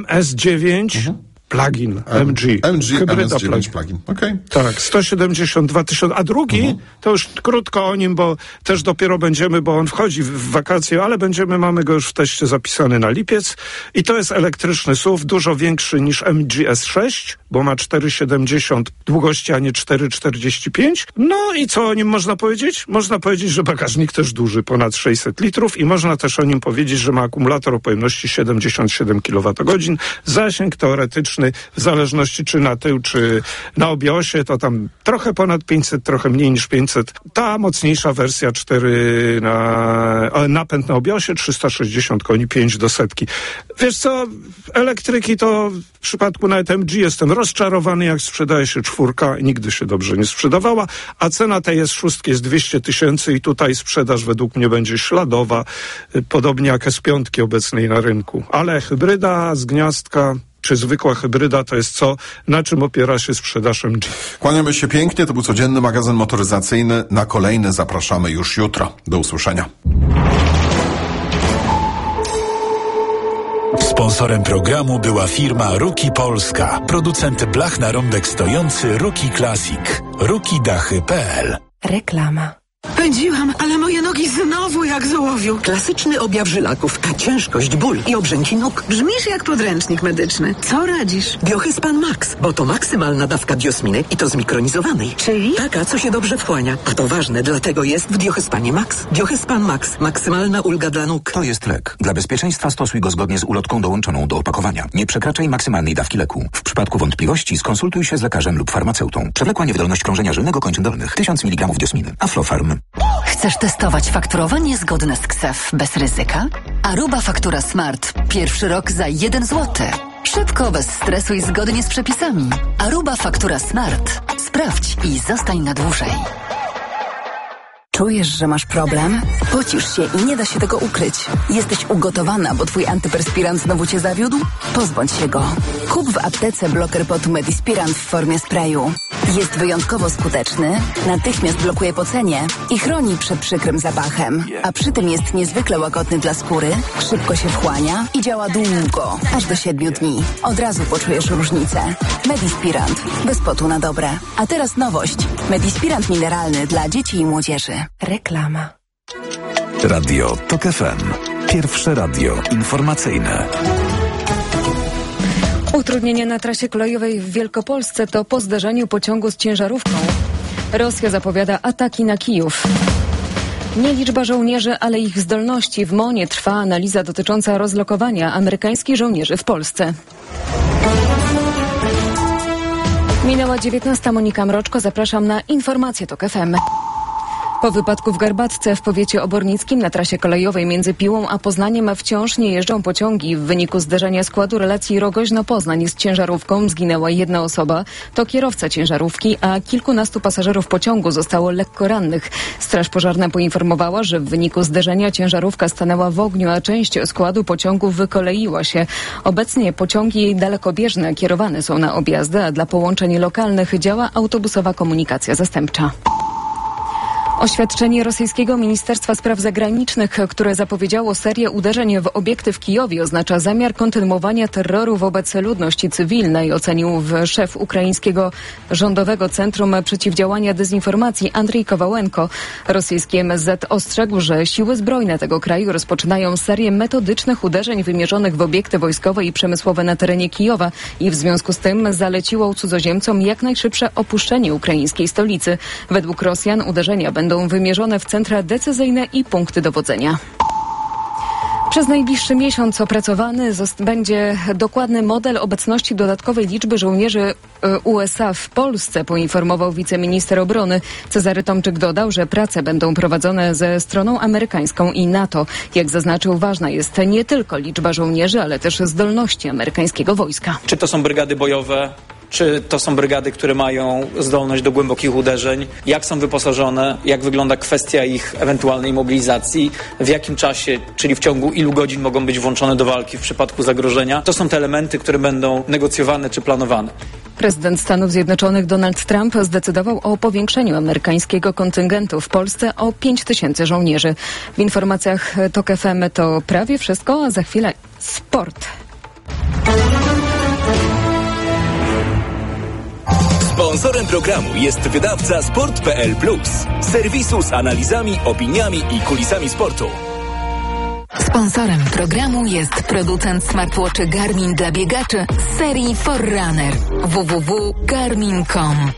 MS9 plug-in, MG. Hybryda plug-in. Okay. Tak, 172 000. A drugi, to już krótko o nim, bo też dopiero będziemy, bo on wchodzi w wakacje, ale mamy go już w teście zapisany na lipiec. I to jest elektryczny SUV, dużo większy niż MG S6, bo ma 4,70 długości, a nie 4,45. No i co o nim można powiedzieć? Można powiedzieć, że bagażnik też duży, ponad 600 litrów i można też o nim powiedzieć, że ma akumulator o pojemności 77 kWh. Zasięg teoretyczny, w zależności czy na tył, czy na obie osie, to tam trochę ponad 500, trochę mniej niż 500. Ta mocniejsza wersja 4 napęd na obie osie, 360 koni, 5 do setki. Wiesz co, elektryki to w przypadku nawet MG jestem rozczarowany, jak sprzedaje się 4, nigdy się dobrze nie sprzedawała, a cena tej S6 jest 200 000 i tutaj sprzedaż według mnie będzie śladowa, podobnie jak S5 obecnej na rynku. Ale hybryda z gniazdka czy zwykła hybryda to jest na czym opiera się sprzedaż MG. Kłaniamy się pięknie, to był codzienny magazyn motoryzacyjny. Na kolejny zapraszamy już jutro. Do usłyszenia. Sponsorem programu była firma Ruki Polska, producent blach na rąbek stojący Ruki Classic. rukidachy.pl. Reklama. Pędziłam, ale moje nogi znowu jak z ołowiu. Klasyczny objaw żylaków, a ciężkość, ból i obrzęki nóg. Brzmisz jak podręcznik medyczny. Co radzisz? Diohyspan Max, bo to maksymalna dawka diosminy i to zmikronizowanej. Czyli? Taka, co się dobrze wchłania. A to ważne, dlatego jest w Diohyspanie Max. Diohyspan Max. Maksymalna ulga dla nóg. To jest lek. Dla bezpieczeństwa stosuj go zgodnie z ulotką dołączoną do opakowania. Nie przekraczaj maksymalnej dawki leku. W przypadku wątpliwości skonsultuj się z lekarzem lub farmaceutą. Przewlekła niewydolność krążenia żylnego kończyn dolnych. 1000 mg diosminy. Aflofarm. Chcesz testować fakturowanie zgodne z KSEF bez ryzyka? Aruba Faktura Smart. Pierwszy rok za 1 zł. Szybko, bez stresu i zgodnie z przepisami. Aruba Faktura Smart. Sprawdź i zostań na dłużej. Czujesz, że masz problem? Pocisz się i nie da się tego ukryć. Jesteś ugotowana, bo twój antyperspirant znowu cię zawiódł? Pozbądź się go. Kup w aptece bloker potu Medispirant w formie sprayu. Jest wyjątkowo skuteczny, natychmiast blokuje pocenie i chroni przed przykrym zapachem. A przy tym jest niezwykle łagodny dla skóry, szybko się wchłania i działa długo, aż do 7 dni. Od razu poczujesz różnicę. Medispirant. Bez potu na dobre. A teraz nowość. Medispirant mineralny dla dzieci i młodzieży. Reklama. Radio TOK FM. Pierwsze radio informacyjne. Utrudnienie na trasie kolejowej w Wielkopolsce to po zderzeniu pociągu z ciężarówką. Rosja zapowiada ataki na Kijów. Nie liczba żołnierzy, ale ich zdolności. W MON-ie trwa analiza dotycząca rozlokowania amerykańskich żołnierzy w Polsce. Minęła 19. Monika Mroczko. Zapraszam na informacje TOK FM. Po wypadku w Garbatce w powiecie obornickim na trasie kolejowej między Piłą a Poznaniem wciąż nie jeżdżą pociągi. W wyniku zderzenia składu relacji Rogoźno-Poznań z ciężarówką zginęła jedna osoba. To kierowca ciężarówki, a kilkunastu pasażerów pociągu zostało lekko rannych. Straż pożarna poinformowała, że w wyniku zderzenia ciężarówka stanęła w ogniu, a część składu pociągu wykoleiła się. Obecnie pociągi dalekobieżne kierowane są na objazdy, a dla połączeń lokalnych działa autobusowa komunikacja zastępcza. Oświadczenie rosyjskiego Ministerstwa Spraw Zagranicznych, które zapowiedziało serię uderzeń w obiekty w Kijowie, oznacza zamiar kontynuowania terroru wobec ludności cywilnej, ocenił szef ukraińskiego Rządowego Centrum Przeciwdziałania Dezinformacji Andrzej Kowalenko. Rosyjski MSZ ostrzegł, że siły zbrojne tego kraju rozpoczynają serię metodycznych uderzeń wymierzonych w obiekty wojskowe i przemysłowe na terenie Kijowa i w związku z tym zaleciło cudzoziemcom jak najszybsze opuszczenie ukraińskiej stolicy. Według Rosjan uderzenia będą wymierzone w centra decyzyjne i punkty dowodzenia. Przez najbliższy miesiąc opracowany będzie dokładny model obecności dodatkowej liczby żołnierzy USA w Polsce, poinformował wiceminister obrony. Cezary Tomczyk dodał, że prace będą prowadzone ze stroną amerykańską i NATO. Jak zaznaczył, ważna jest nie tylko liczba żołnierzy, ale też zdolności amerykańskiego wojska. Czy to są brygady bojowe? Czy to są brygady, które mają zdolność do głębokich uderzeń? Jak są wyposażone? Jak wygląda kwestia ich ewentualnej mobilizacji? W jakim czasie, czyli w ciągu ilu godzin mogą być włączone do walki w przypadku zagrożenia? To są te elementy, które będą negocjowane czy planowane. Prezydent Stanów Zjednoczonych Donald Trump zdecydował o powiększeniu amerykańskiego kontyngentu w Polsce o 5000 żołnierzy. W informacjach TOK FM to prawie wszystko, a za chwilę sport. Sponsorem programu jest wydawca Sport.pl Plus, serwisu z analizami, opiniami i kulisami sportu. Sponsorem programu jest producent smartwatchy Garmin dla biegaczy z serii Forerunner www.garmin.com.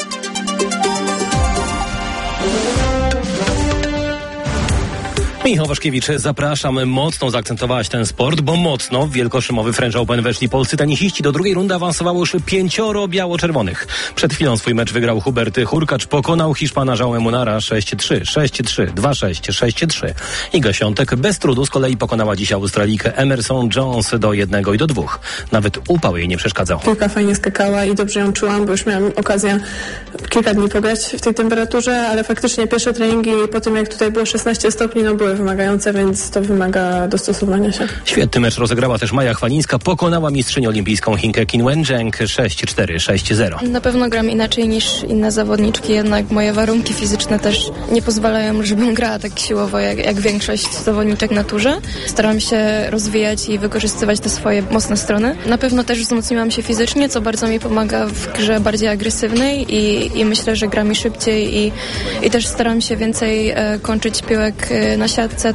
Michał Waszkiewicz, zapraszam. Mocno zaakcentowałaś ten sport, bo mocno w wielkoszymowy French Open weszli polscy tenisiści. Do drugiej rundy awansowało już 5 biało-czerwonych. Przed chwilą swój mecz wygrał Hubert Hurkacz, pokonał Hiszpana João Munara 6-3, 6-3, 2-6, 6-3. Iga Świątek bez trudu z kolei pokonała dziś Australijkę Emerson Jones do 1-2. Nawet upał jej nie przeszkadzał. Piłka fajnie skakała i dobrze ją czułam, bo już miałam okazję kilka dni pograć w tej temperaturze, ale faktycznie pierwsze treningi po tym, jak tutaj było 16 stopni, były wymagające, więc to wymaga dostosowania się. Świetny mecz rozegrała też Maja Chwalińska, pokonała mistrzynię olimpijską Chinkę Qin Wencheng 6-4, 6-0. Na pewno gram inaczej niż inne zawodniczki, jednak moje warunki fizyczne też nie pozwalają, żebym grała tak siłowo jak większość zawodniczek na turze. Staram się rozwijać i wykorzystywać te swoje mocne strony. Na pewno też wzmocniłam się fizycznie, co bardzo mi pomaga w grze bardziej agresywnej i myślę, że gra mi szybciej i też staram się więcej kończyć piłek na siatce,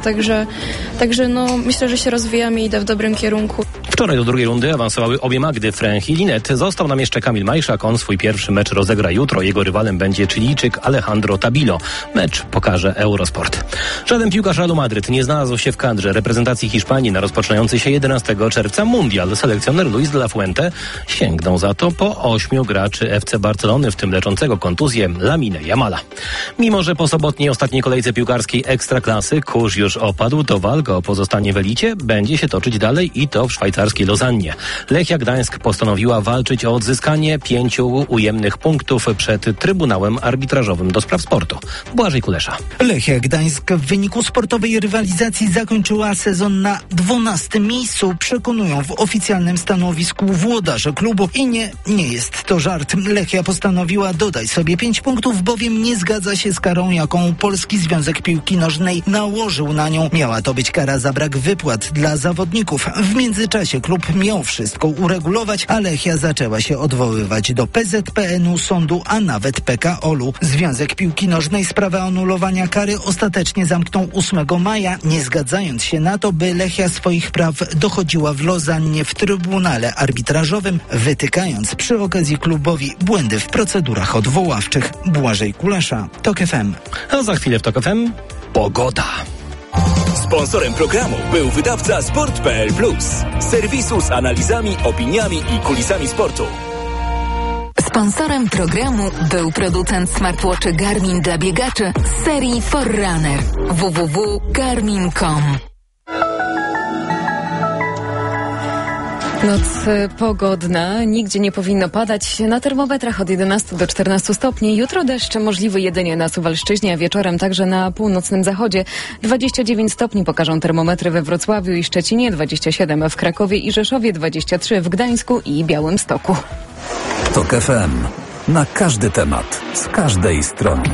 także myślę, że się rozwijam i idę w dobrym kierunku. Wczoraj do drugiej rundy awansowały obie Magdy, Fręch i Linet. Został nam jeszcze Kamil Majszak, on swój pierwszy mecz rozegra jutro. Jego rywalem będzie Chilijczyk Alejandro Tabilo. Mecz pokaże Eurosport. Żaden piłkarz Realu Madryt nie znalazł się w kadrze reprezentacji Hiszpanii na rozpoczynający się 11 czerwca mundial. Selekcjoner Luis de la Fuente sięgnął za to po 8 graczy FC Barcelony, w tym leczącego kontuzję Laminę Jamala. Mimo że po sobotniej ostatniej kolejce piłkarskiej Ekstraklasy kurz już opadł, to walka o pozostanie w elicie będzie się toczyć dalej i to w szwajcarskiej Lozannie. Lechia Gdańsk postanowiła walczyć o odzyskanie 5 ujemnych punktów przed Trybunałem Arbitrażowym do Spraw Sportu. Błażej Kulesza. Lechia Gdańsk w wyniku sportowej rywalizacji zakończyła sezon na 12. miejscu, przekonują w oficjalnym stanowisku włodarze klubu. I nie jest to żart. Lechia postanowiła dodać sobie 5 punktów, bowiem nie zgadza się z karą, jaką Polski Związek Piłki Nożnej nałożył na nią. Miała to być kara za brak wypłat dla zawodników. W międzyczasie klub miał wszystko uregulować, a Lechia zaczęła się odwoływać do PZPN-u, sądu, a nawet PKOL-u. Związek Piłki Nożnej sprawę anulowania kary ostatecznie zamknął 8 maja, nie zgadzając się na to, by Lechia swoich praw dochodziła w Lozannie w Trybunale Arbitrażowym, wytykając przy okazji klubowi błędy w procedurach odwoławczych. Błażej Kulesza, TOK FM. A za chwilę w TOK FM pogoda. Sponsorem programu był wydawca Sport.pl Plus, serwisu z analizami, opiniami i kulisami sportu. Sponsorem programu był producent smartwatchy Garmin dla biegaczy z serii Forerunner. www.garmin.com. Noc pogodna, nigdzie nie powinno padać. Na termometrach od 11 do 14 stopni. Jutro deszcz możliwy jedynie na Suwalszczyźnie, a wieczorem także na północnym zachodzie. 29 stopni pokażą termometry we Wrocławiu i Szczecinie, 27 w Krakowie i Rzeszowie, 23 w Gdańsku i Białymstoku. TOK FM. Na każdy temat, z każdej strony.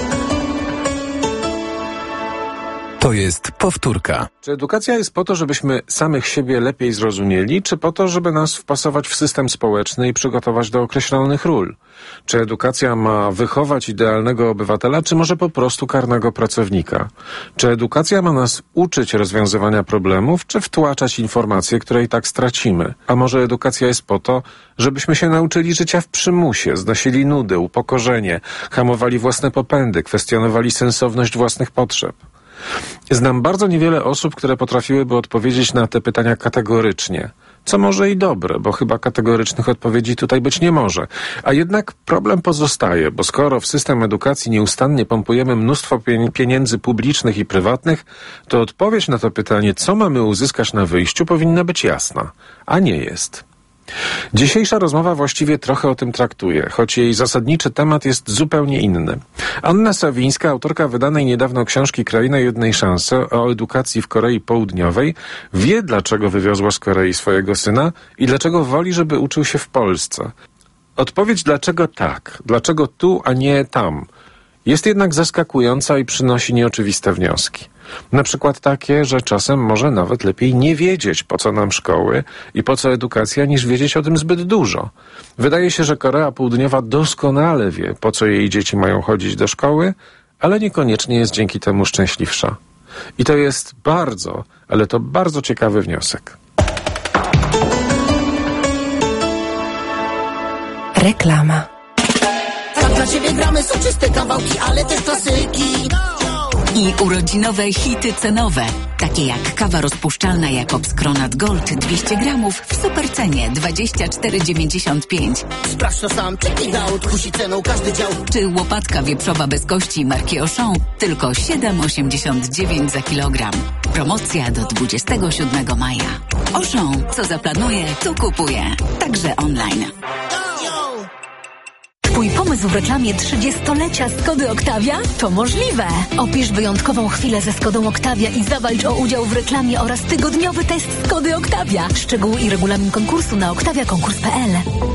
To jest powtórka. Czy edukacja jest po to, żebyśmy samych siebie lepiej zrozumieli, czy po to, żeby nas wpasować w system społeczny i przygotować do określonych ról? Czy edukacja ma wychować idealnego obywatela, czy może po prostu karnego pracownika? Czy edukacja ma nas uczyć rozwiązywania problemów, czy wtłaczać informacje, które i tak stracimy? A może edukacja jest po to, żebyśmy się nauczyli życia w przymusie, znosili nudy, upokorzenie, hamowali własne popędy, kwestionowali sensowność własnych potrzeb? Znam bardzo niewiele osób, które potrafiłyby odpowiedzieć na te pytania kategorycznie. Co może i dobre, bo chyba kategorycznych odpowiedzi tutaj być nie może. A jednak problem pozostaje, bo skoro w system edukacji nieustannie pompujemy mnóstwo pieniędzy publicznych i prywatnych, to odpowiedź na to pytanie, co mamy uzyskać na wyjściu, powinna być jasna. A nie jest. Dzisiejsza rozmowa właściwie trochę o tym traktuje, choć jej zasadniczy temat jest zupełnie inny. Anna Sawińska, autorka wydanej niedawno książki Kraina jednej szansy o edukacji w Korei Południowej, wie, dlaczego wywiozła z Korei swojego syna i dlaczego woli, żeby uczył się w Polsce. Odpowiedź dlaczego tak, dlaczego tu, a nie tam, jest jednak zaskakująca i przynosi nieoczywiste wnioski. Na przykład takie, że czasem może nawet lepiej nie wiedzieć, po co nam szkoły i po co edukacja, niż wiedzieć o tym zbyt dużo. Wydaje się, że Korea Południowa doskonale wie, po co jej dzieci mają chodzić do szkoły, ale niekoniecznie jest dzięki temu szczęśliwsza. I to jest bardzo, ale to bardzo ciekawy wniosek. Reklama. Tam dla ciebie gramy soczyste kawałki, ale też klasyki. I urodzinowe hity cenowe, takie jak kawa rozpuszczalna Jakobs Kronat Gold 200 gramów w supercenie 24,95. Sprawdź to sam, check out, kusi ceną każdy dział. Czy łopatka wieprzowa bez kości marki Auchan tylko 7,89 za kilogram. Promocja do 27 maja. Auchan, co zaplanuje, to kupuje. Także online. Twój pomysł w reklamie 30-lecia Skody Octavia? To możliwe! Opisz wyjątkową chwilę ze Skodą Octavia i zawalcz o udział w reklamie oraz tygodniowy test Skody Octavia. Szczegóły i regulamin konkursu na octaviakonkurs.pl.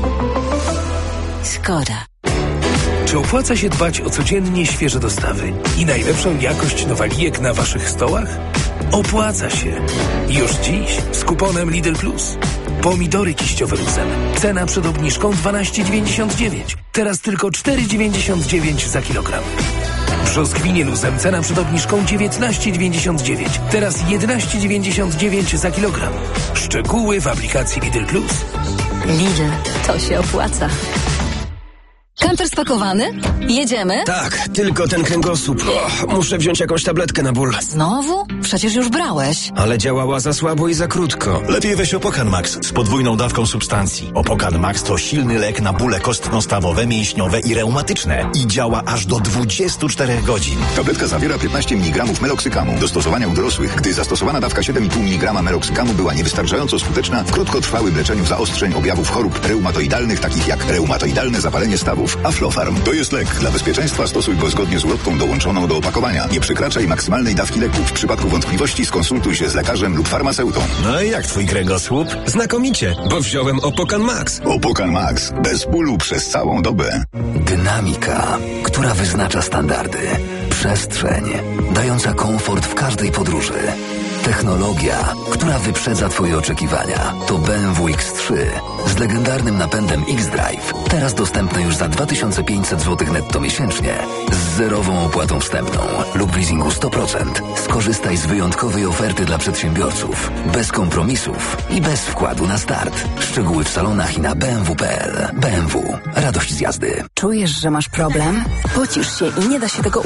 Skoda. Czy opłaca się dbać o codziennie świeże dostawy i najlepszą jakość nowalijek na waszych stołach? Opłaca się. Już dziś z kuponem Lidl Plus. Pomidory kiściowe luzem. Cena przed obniżką 12,99. Teraz tylko 4,99 za kilogram. Brzoskwinie luzem. Cena przed obniżką 19,99. Teraz 11,99 za kilogram. Szczegóły w aplikacji Lidl Plus. Lidl, to się opłaca. Kamper spakowany? Jedziemy? Tak, tylko ten kręgosłup. Muszę wziąć jakąś tabletkę na ból. Znowu? Przecież już brałeś. Ale działała za słabo i za krótko. Lepiej weź Opokan Max z podwójną dawką substancji. Opokan Max to silny lek na bóle kostno-stawowe, mięśniowe i reumatyczne. I działa aż do 24 godzin. Tabletka zawiera 15 mg meloksykamu. Do stosowania u dorosłych, gdy zastosowana dawka 7,5 mg meloksykamu była niewystarczająco skuteczna w krótkotrwałym leczeniu zaostrzeń objawów chorób reumatoidalnych, takich jak reumatoidalne zapalenie stawów. Aflofarm to jest lek. Dla bezpieczeństwa stosuj go zgodnie z ulotką dołączoną do opakowania. Nie przekraczaj maksymalnej dawki leku. W przypadku wątpliwości skonsultuj się z lekarzem lub farmaceutą. No i jak twój kręgosłup? Znakomicie, bo wziąłem Opokan Max. Opokan Max. Bez bólu przez całą dobę. Dynamika, która wyznacza standardy. Przestrzeń, dająca komfort w każdej podróży. Technologia, która wyprzedza twoje oczekiwania. To BMW X3 z legendarnym napędem X-Drive. Teraz dostępne już za 2500 zł netto miesięcznie. Z zerową opłatą wstępną lub leasingu 100%. Skorzystaj z wyjątkowej oferty dla przedsiębiorców. Bez kompromisów i bez wkładu na start. Szczegóły w salonach i na bmw.pl. BMW. Radość z jazdy. Czujesz, że masz problem? Pocisz się i nie da się tego ukryć.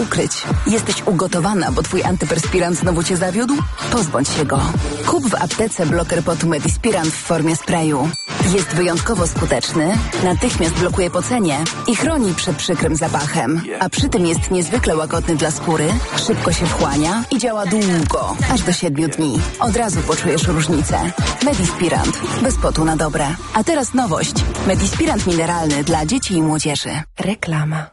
Jesteś ugotowana, bo twój antyperspirant znowu cię zawiódł? Pozbądź się go. Kup w aptece bloker potu Medispirant w formie sprayu. Jest wyjątkowo skuteczny, natychmiast blokuje pocenie i chroni przed przykrym zapachem. A przy tym jest niezwykle łagodny dla skóry, szybko się wchłania i działa długo, aż do 7 dni. Od razu poczujesz różnicę. Medispirant. Bez potu na dobre. A teraz nowość. Medispirant mineralny dla dzieci i młodzieży. Reklama.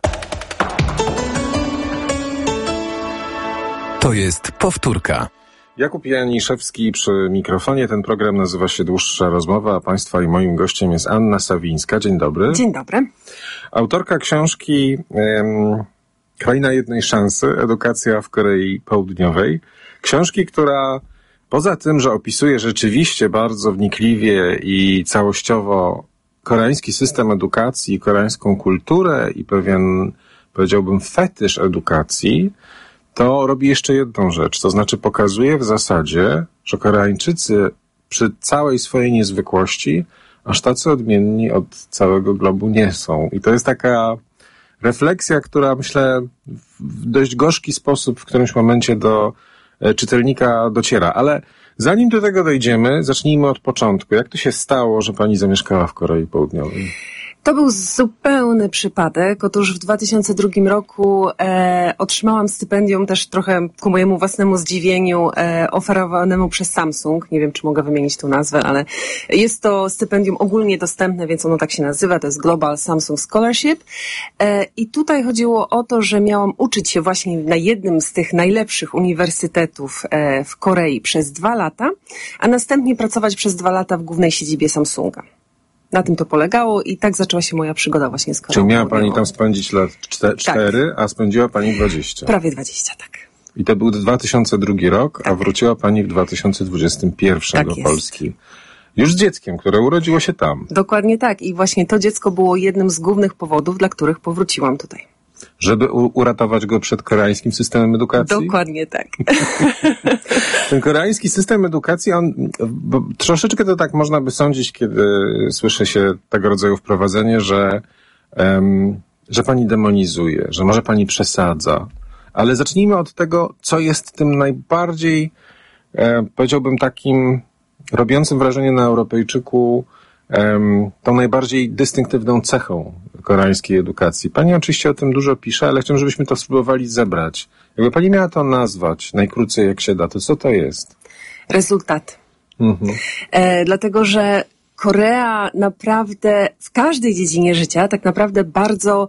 To jest powtórka. Jakub Janiszewski przy mikrofonie. Ten program nazywa się Dłuższa Rozmowa, a Państwa i moim gościem jest Anna Sawińska. Dzień dobry. Dzień dobry. Autorka książki Kraina jednej szansy. Edukacja w Korei Południowej. Książki, która poza tym, że opisuje rzeczywiście bardzo wnikliwie i całościowo koreański system edukacji, koreańską kulturę i pewien, powiedziałbym, fetysz edukacji, to robi jeszcze jedną rzecz, to znaczy pokazuje w zasadzie, że Koreańczycy przy całej swojej niezwykłości aż tacy odmienni od całego globu nie są. I to jest taka refleksja, która myślę w dość gorzki sposób w którymś momencie do czytelnika dociera. Ale zanim do tego dojdziemy, zacznijmy od początku. Jak to się stało, że pani zamieszkała w Korei Południowej? To był zupełny przypadek. Otóż w 2002 roku otrzymałam stypendium, też trochę ku mojemu własnemu zdziwieniu, oferowanemu przez Samsung. Nie wiem, czy mogę wymienić tą nazwę, ale jest to stypendium ogólnie dostępne, więc ono tak się nazywa. To jest Global Samsung Scholarship. I tutaj chodziło o to, że miałam uczyć się właśnie na jednym z tych najlepszych uniwersytetów w Korei przez 2 lata, a następnie pracować przez 2 lata w głównej siedzibie Samsunga. Na tym to polegało i tak zaczęła się moja przygoda właśnie z Koreą. Czyli miała pani tam spędzić lat 4, tak. A spędziła pani 20. Prawie 20, tak. I to był 2002 rok, tak. A wróciła pani w 2021 tak do Polski. Jest. Już z dzieckiem, które urodziło się tam. Dokładnie tak. I właśnie to dziecko było jednym z głównych powodów, dla których powróciłam tutaj. Żeby uratować go przed koreańskim systemem edukacji? Dokładnie tak. Ten koreański system edukacji, bo troszeczkę to tak można by sądzić, kiedy słyszy się tego rodzaju wprowadzenie, że pani demonizuje, że może pani przesadza. Ale zacznijmy od tego, co jest tym najbardziej, powiedziałbym takim, robiącym wrażenie na Europejczyku, tą najbardziej dystynktywną cechą koreańskiej edukacji. Pani oczywiście o tym dużo pisze, ale chciałbym, żebyśmy to spróbowali zebrać. Jakby pani miała to nazwać najkrócej jak się da, to co to jest? Rezultat. Dlatego, że Korea naprawdę w każdej dziedzinie życia tak naprawdę bardzo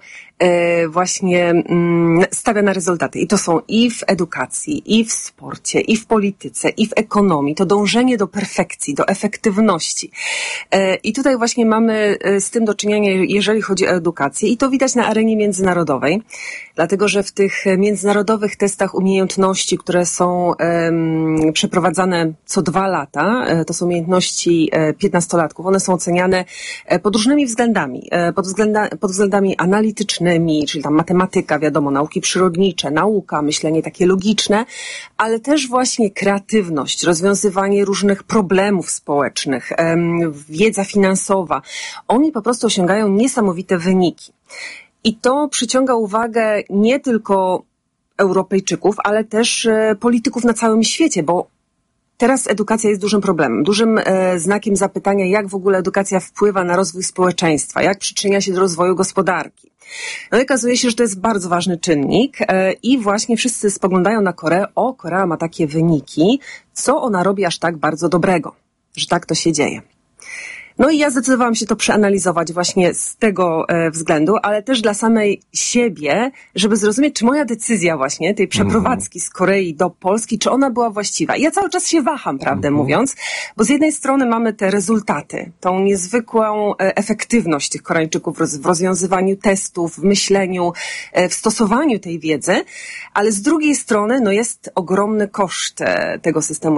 właśnie stawia na rezultaty. I to są i w edukacji, i w sporcie, i w polityce, i w ekonomii. To dążenie do perfekcji, do efektywności. I tutaj właśnie mamy z tym do czynienia, jeżeli chodzi o edukację. I to widać na arenie międzynarodowej. Dlatego, że w tych międzynarodowych testach umiejętności, które są przeprowadzane co 2 lata, to są umiejętności 15-latków. One są oceniane pod różnymi względami. Pod względami analitycznymi, czyli tam matematyka, wiadomo, nauki przyrodnicze, nauka, myślenie takie logiczne, ale też właśnie kreatywność, rozwiązywanie różnych problemów społecznych, wiedza finansowa. Oni po prostu osiągają niesamowite wyniki. I to przyciąga uwagę nie tylko Europejczyków, ale też polityków na całym świecie, bo teraz edukacja jest dużym problemem, dużym znakiem zapytania, jak w ogóle edukacja wpływa na rozwój społeczeństwa, jak przyczynia się do rozwoju gospodarki. No i okazuje się, że to jest bardzo ważny czynnik i właśnie wszyscy spoglądają na Koreę, Korea ma takie wyniki, co ona robi aż tak bardzo dobrego, że tak to się dzieje. No i ja zdecydowałam się to przeanalizować właśnie z tego względu, ale też dla samej siebie, żeby zrozumieć, czy moja decyzja właśnie tej przeprowadzki z Korei do Polski, czy ona była właściwa. I ja cały czas się waham, prawdę mówiąc, bo z jednej strony mamy te rezultaty, tą niezwykłą efektywność tych Koreańczyków w rozwiązywaniu testów, w myśleniu, w stosowaniu tej wiedzy, ale z drugiej strony jest ogromny koszt tego systemu,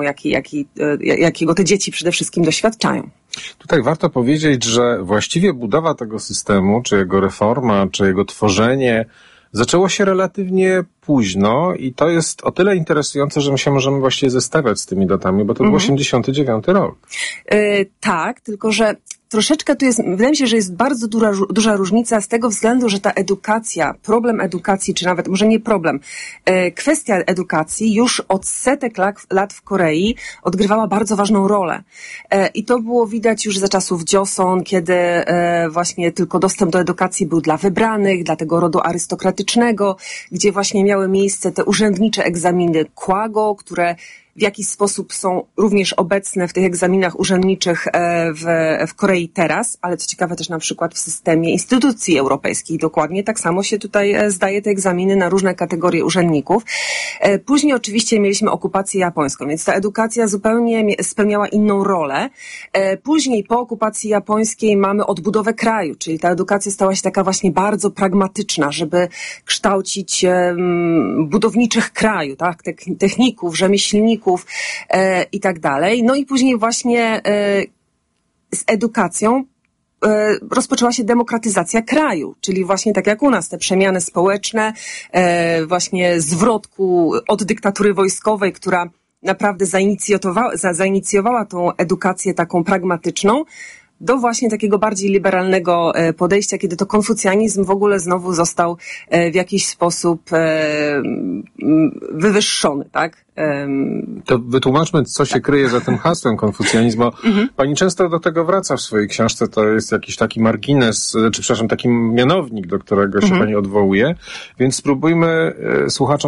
jakiego te dzieci przede wszystkim doświadczają. Tutaj warto powiedzieć, że właściwie budowa tego systemu, czy jego reforma, czy jego tworzenie zaczęło się relatywnie późno i to jest o tyle interesujące, że my się możemy właściwie zestawiać z tymi datami, bo to był 89 rok. Tak, tylko że troszeczkę tu jest, wydaje mi się, że jest bardzo duża różnica z tego względu, że ta edukacja, problem edukacji, czy nawet może nie problem, kwestia edukacji już od setek lat w Korei odgrywała bardzo ważną rolę. I to było widać już za czasów Joseon, kiedy właśnie tylko dostęp do edukacji był dla wybranych, dla tego rodu arystokratycznego, gdzie właśnie miały miejsce te urzędnicze egzaminy Kwago, które w jakiś sposób są również obecne w tych egzaminach urzędniczych w Korei teraz, ale co ciekawe też na przykład w systemie instytucji europejskich. Dokładnie tak samo się tutaj zdaje te egzaminy na różne kategorie urzędników. Później oczywiście mieliśmy okupację japońską, więc ta edukacja zupełnie spełniała inną rolę. Później po okupacji japońskiej mamy odbudowę kraju, czyli ta edukacja stała się taka właśnie bardzo pragmatyczna, żeby kształcić budowniczych kraju, tak? Techników, rzemieślników, i tak dalej. No i później właśnie z edukacją rozpoczęła się demokratyzacja kraju, czyli właśnie tak jak u nas, te przemiany społeczne, właśnie zwrotku od dyktatury wojskowej, która naprawdę zainicjowała tą edukację taką pragmatyczną, do właśnie takiego bardziej liberalnego podejścia, kiedy to konfucjanizm w ogóle znowu został w jakiś sposób wywyższony, tak? To wytłumaczmy, co się kryje za tym hasłem konfucjanizm, bo pani często do tego wraca w swojej książce, to jest jakiś taki margines, czy przepraszam, taki mianownik, do którego się pani odwołuje, więc spróbujmy słuchaczom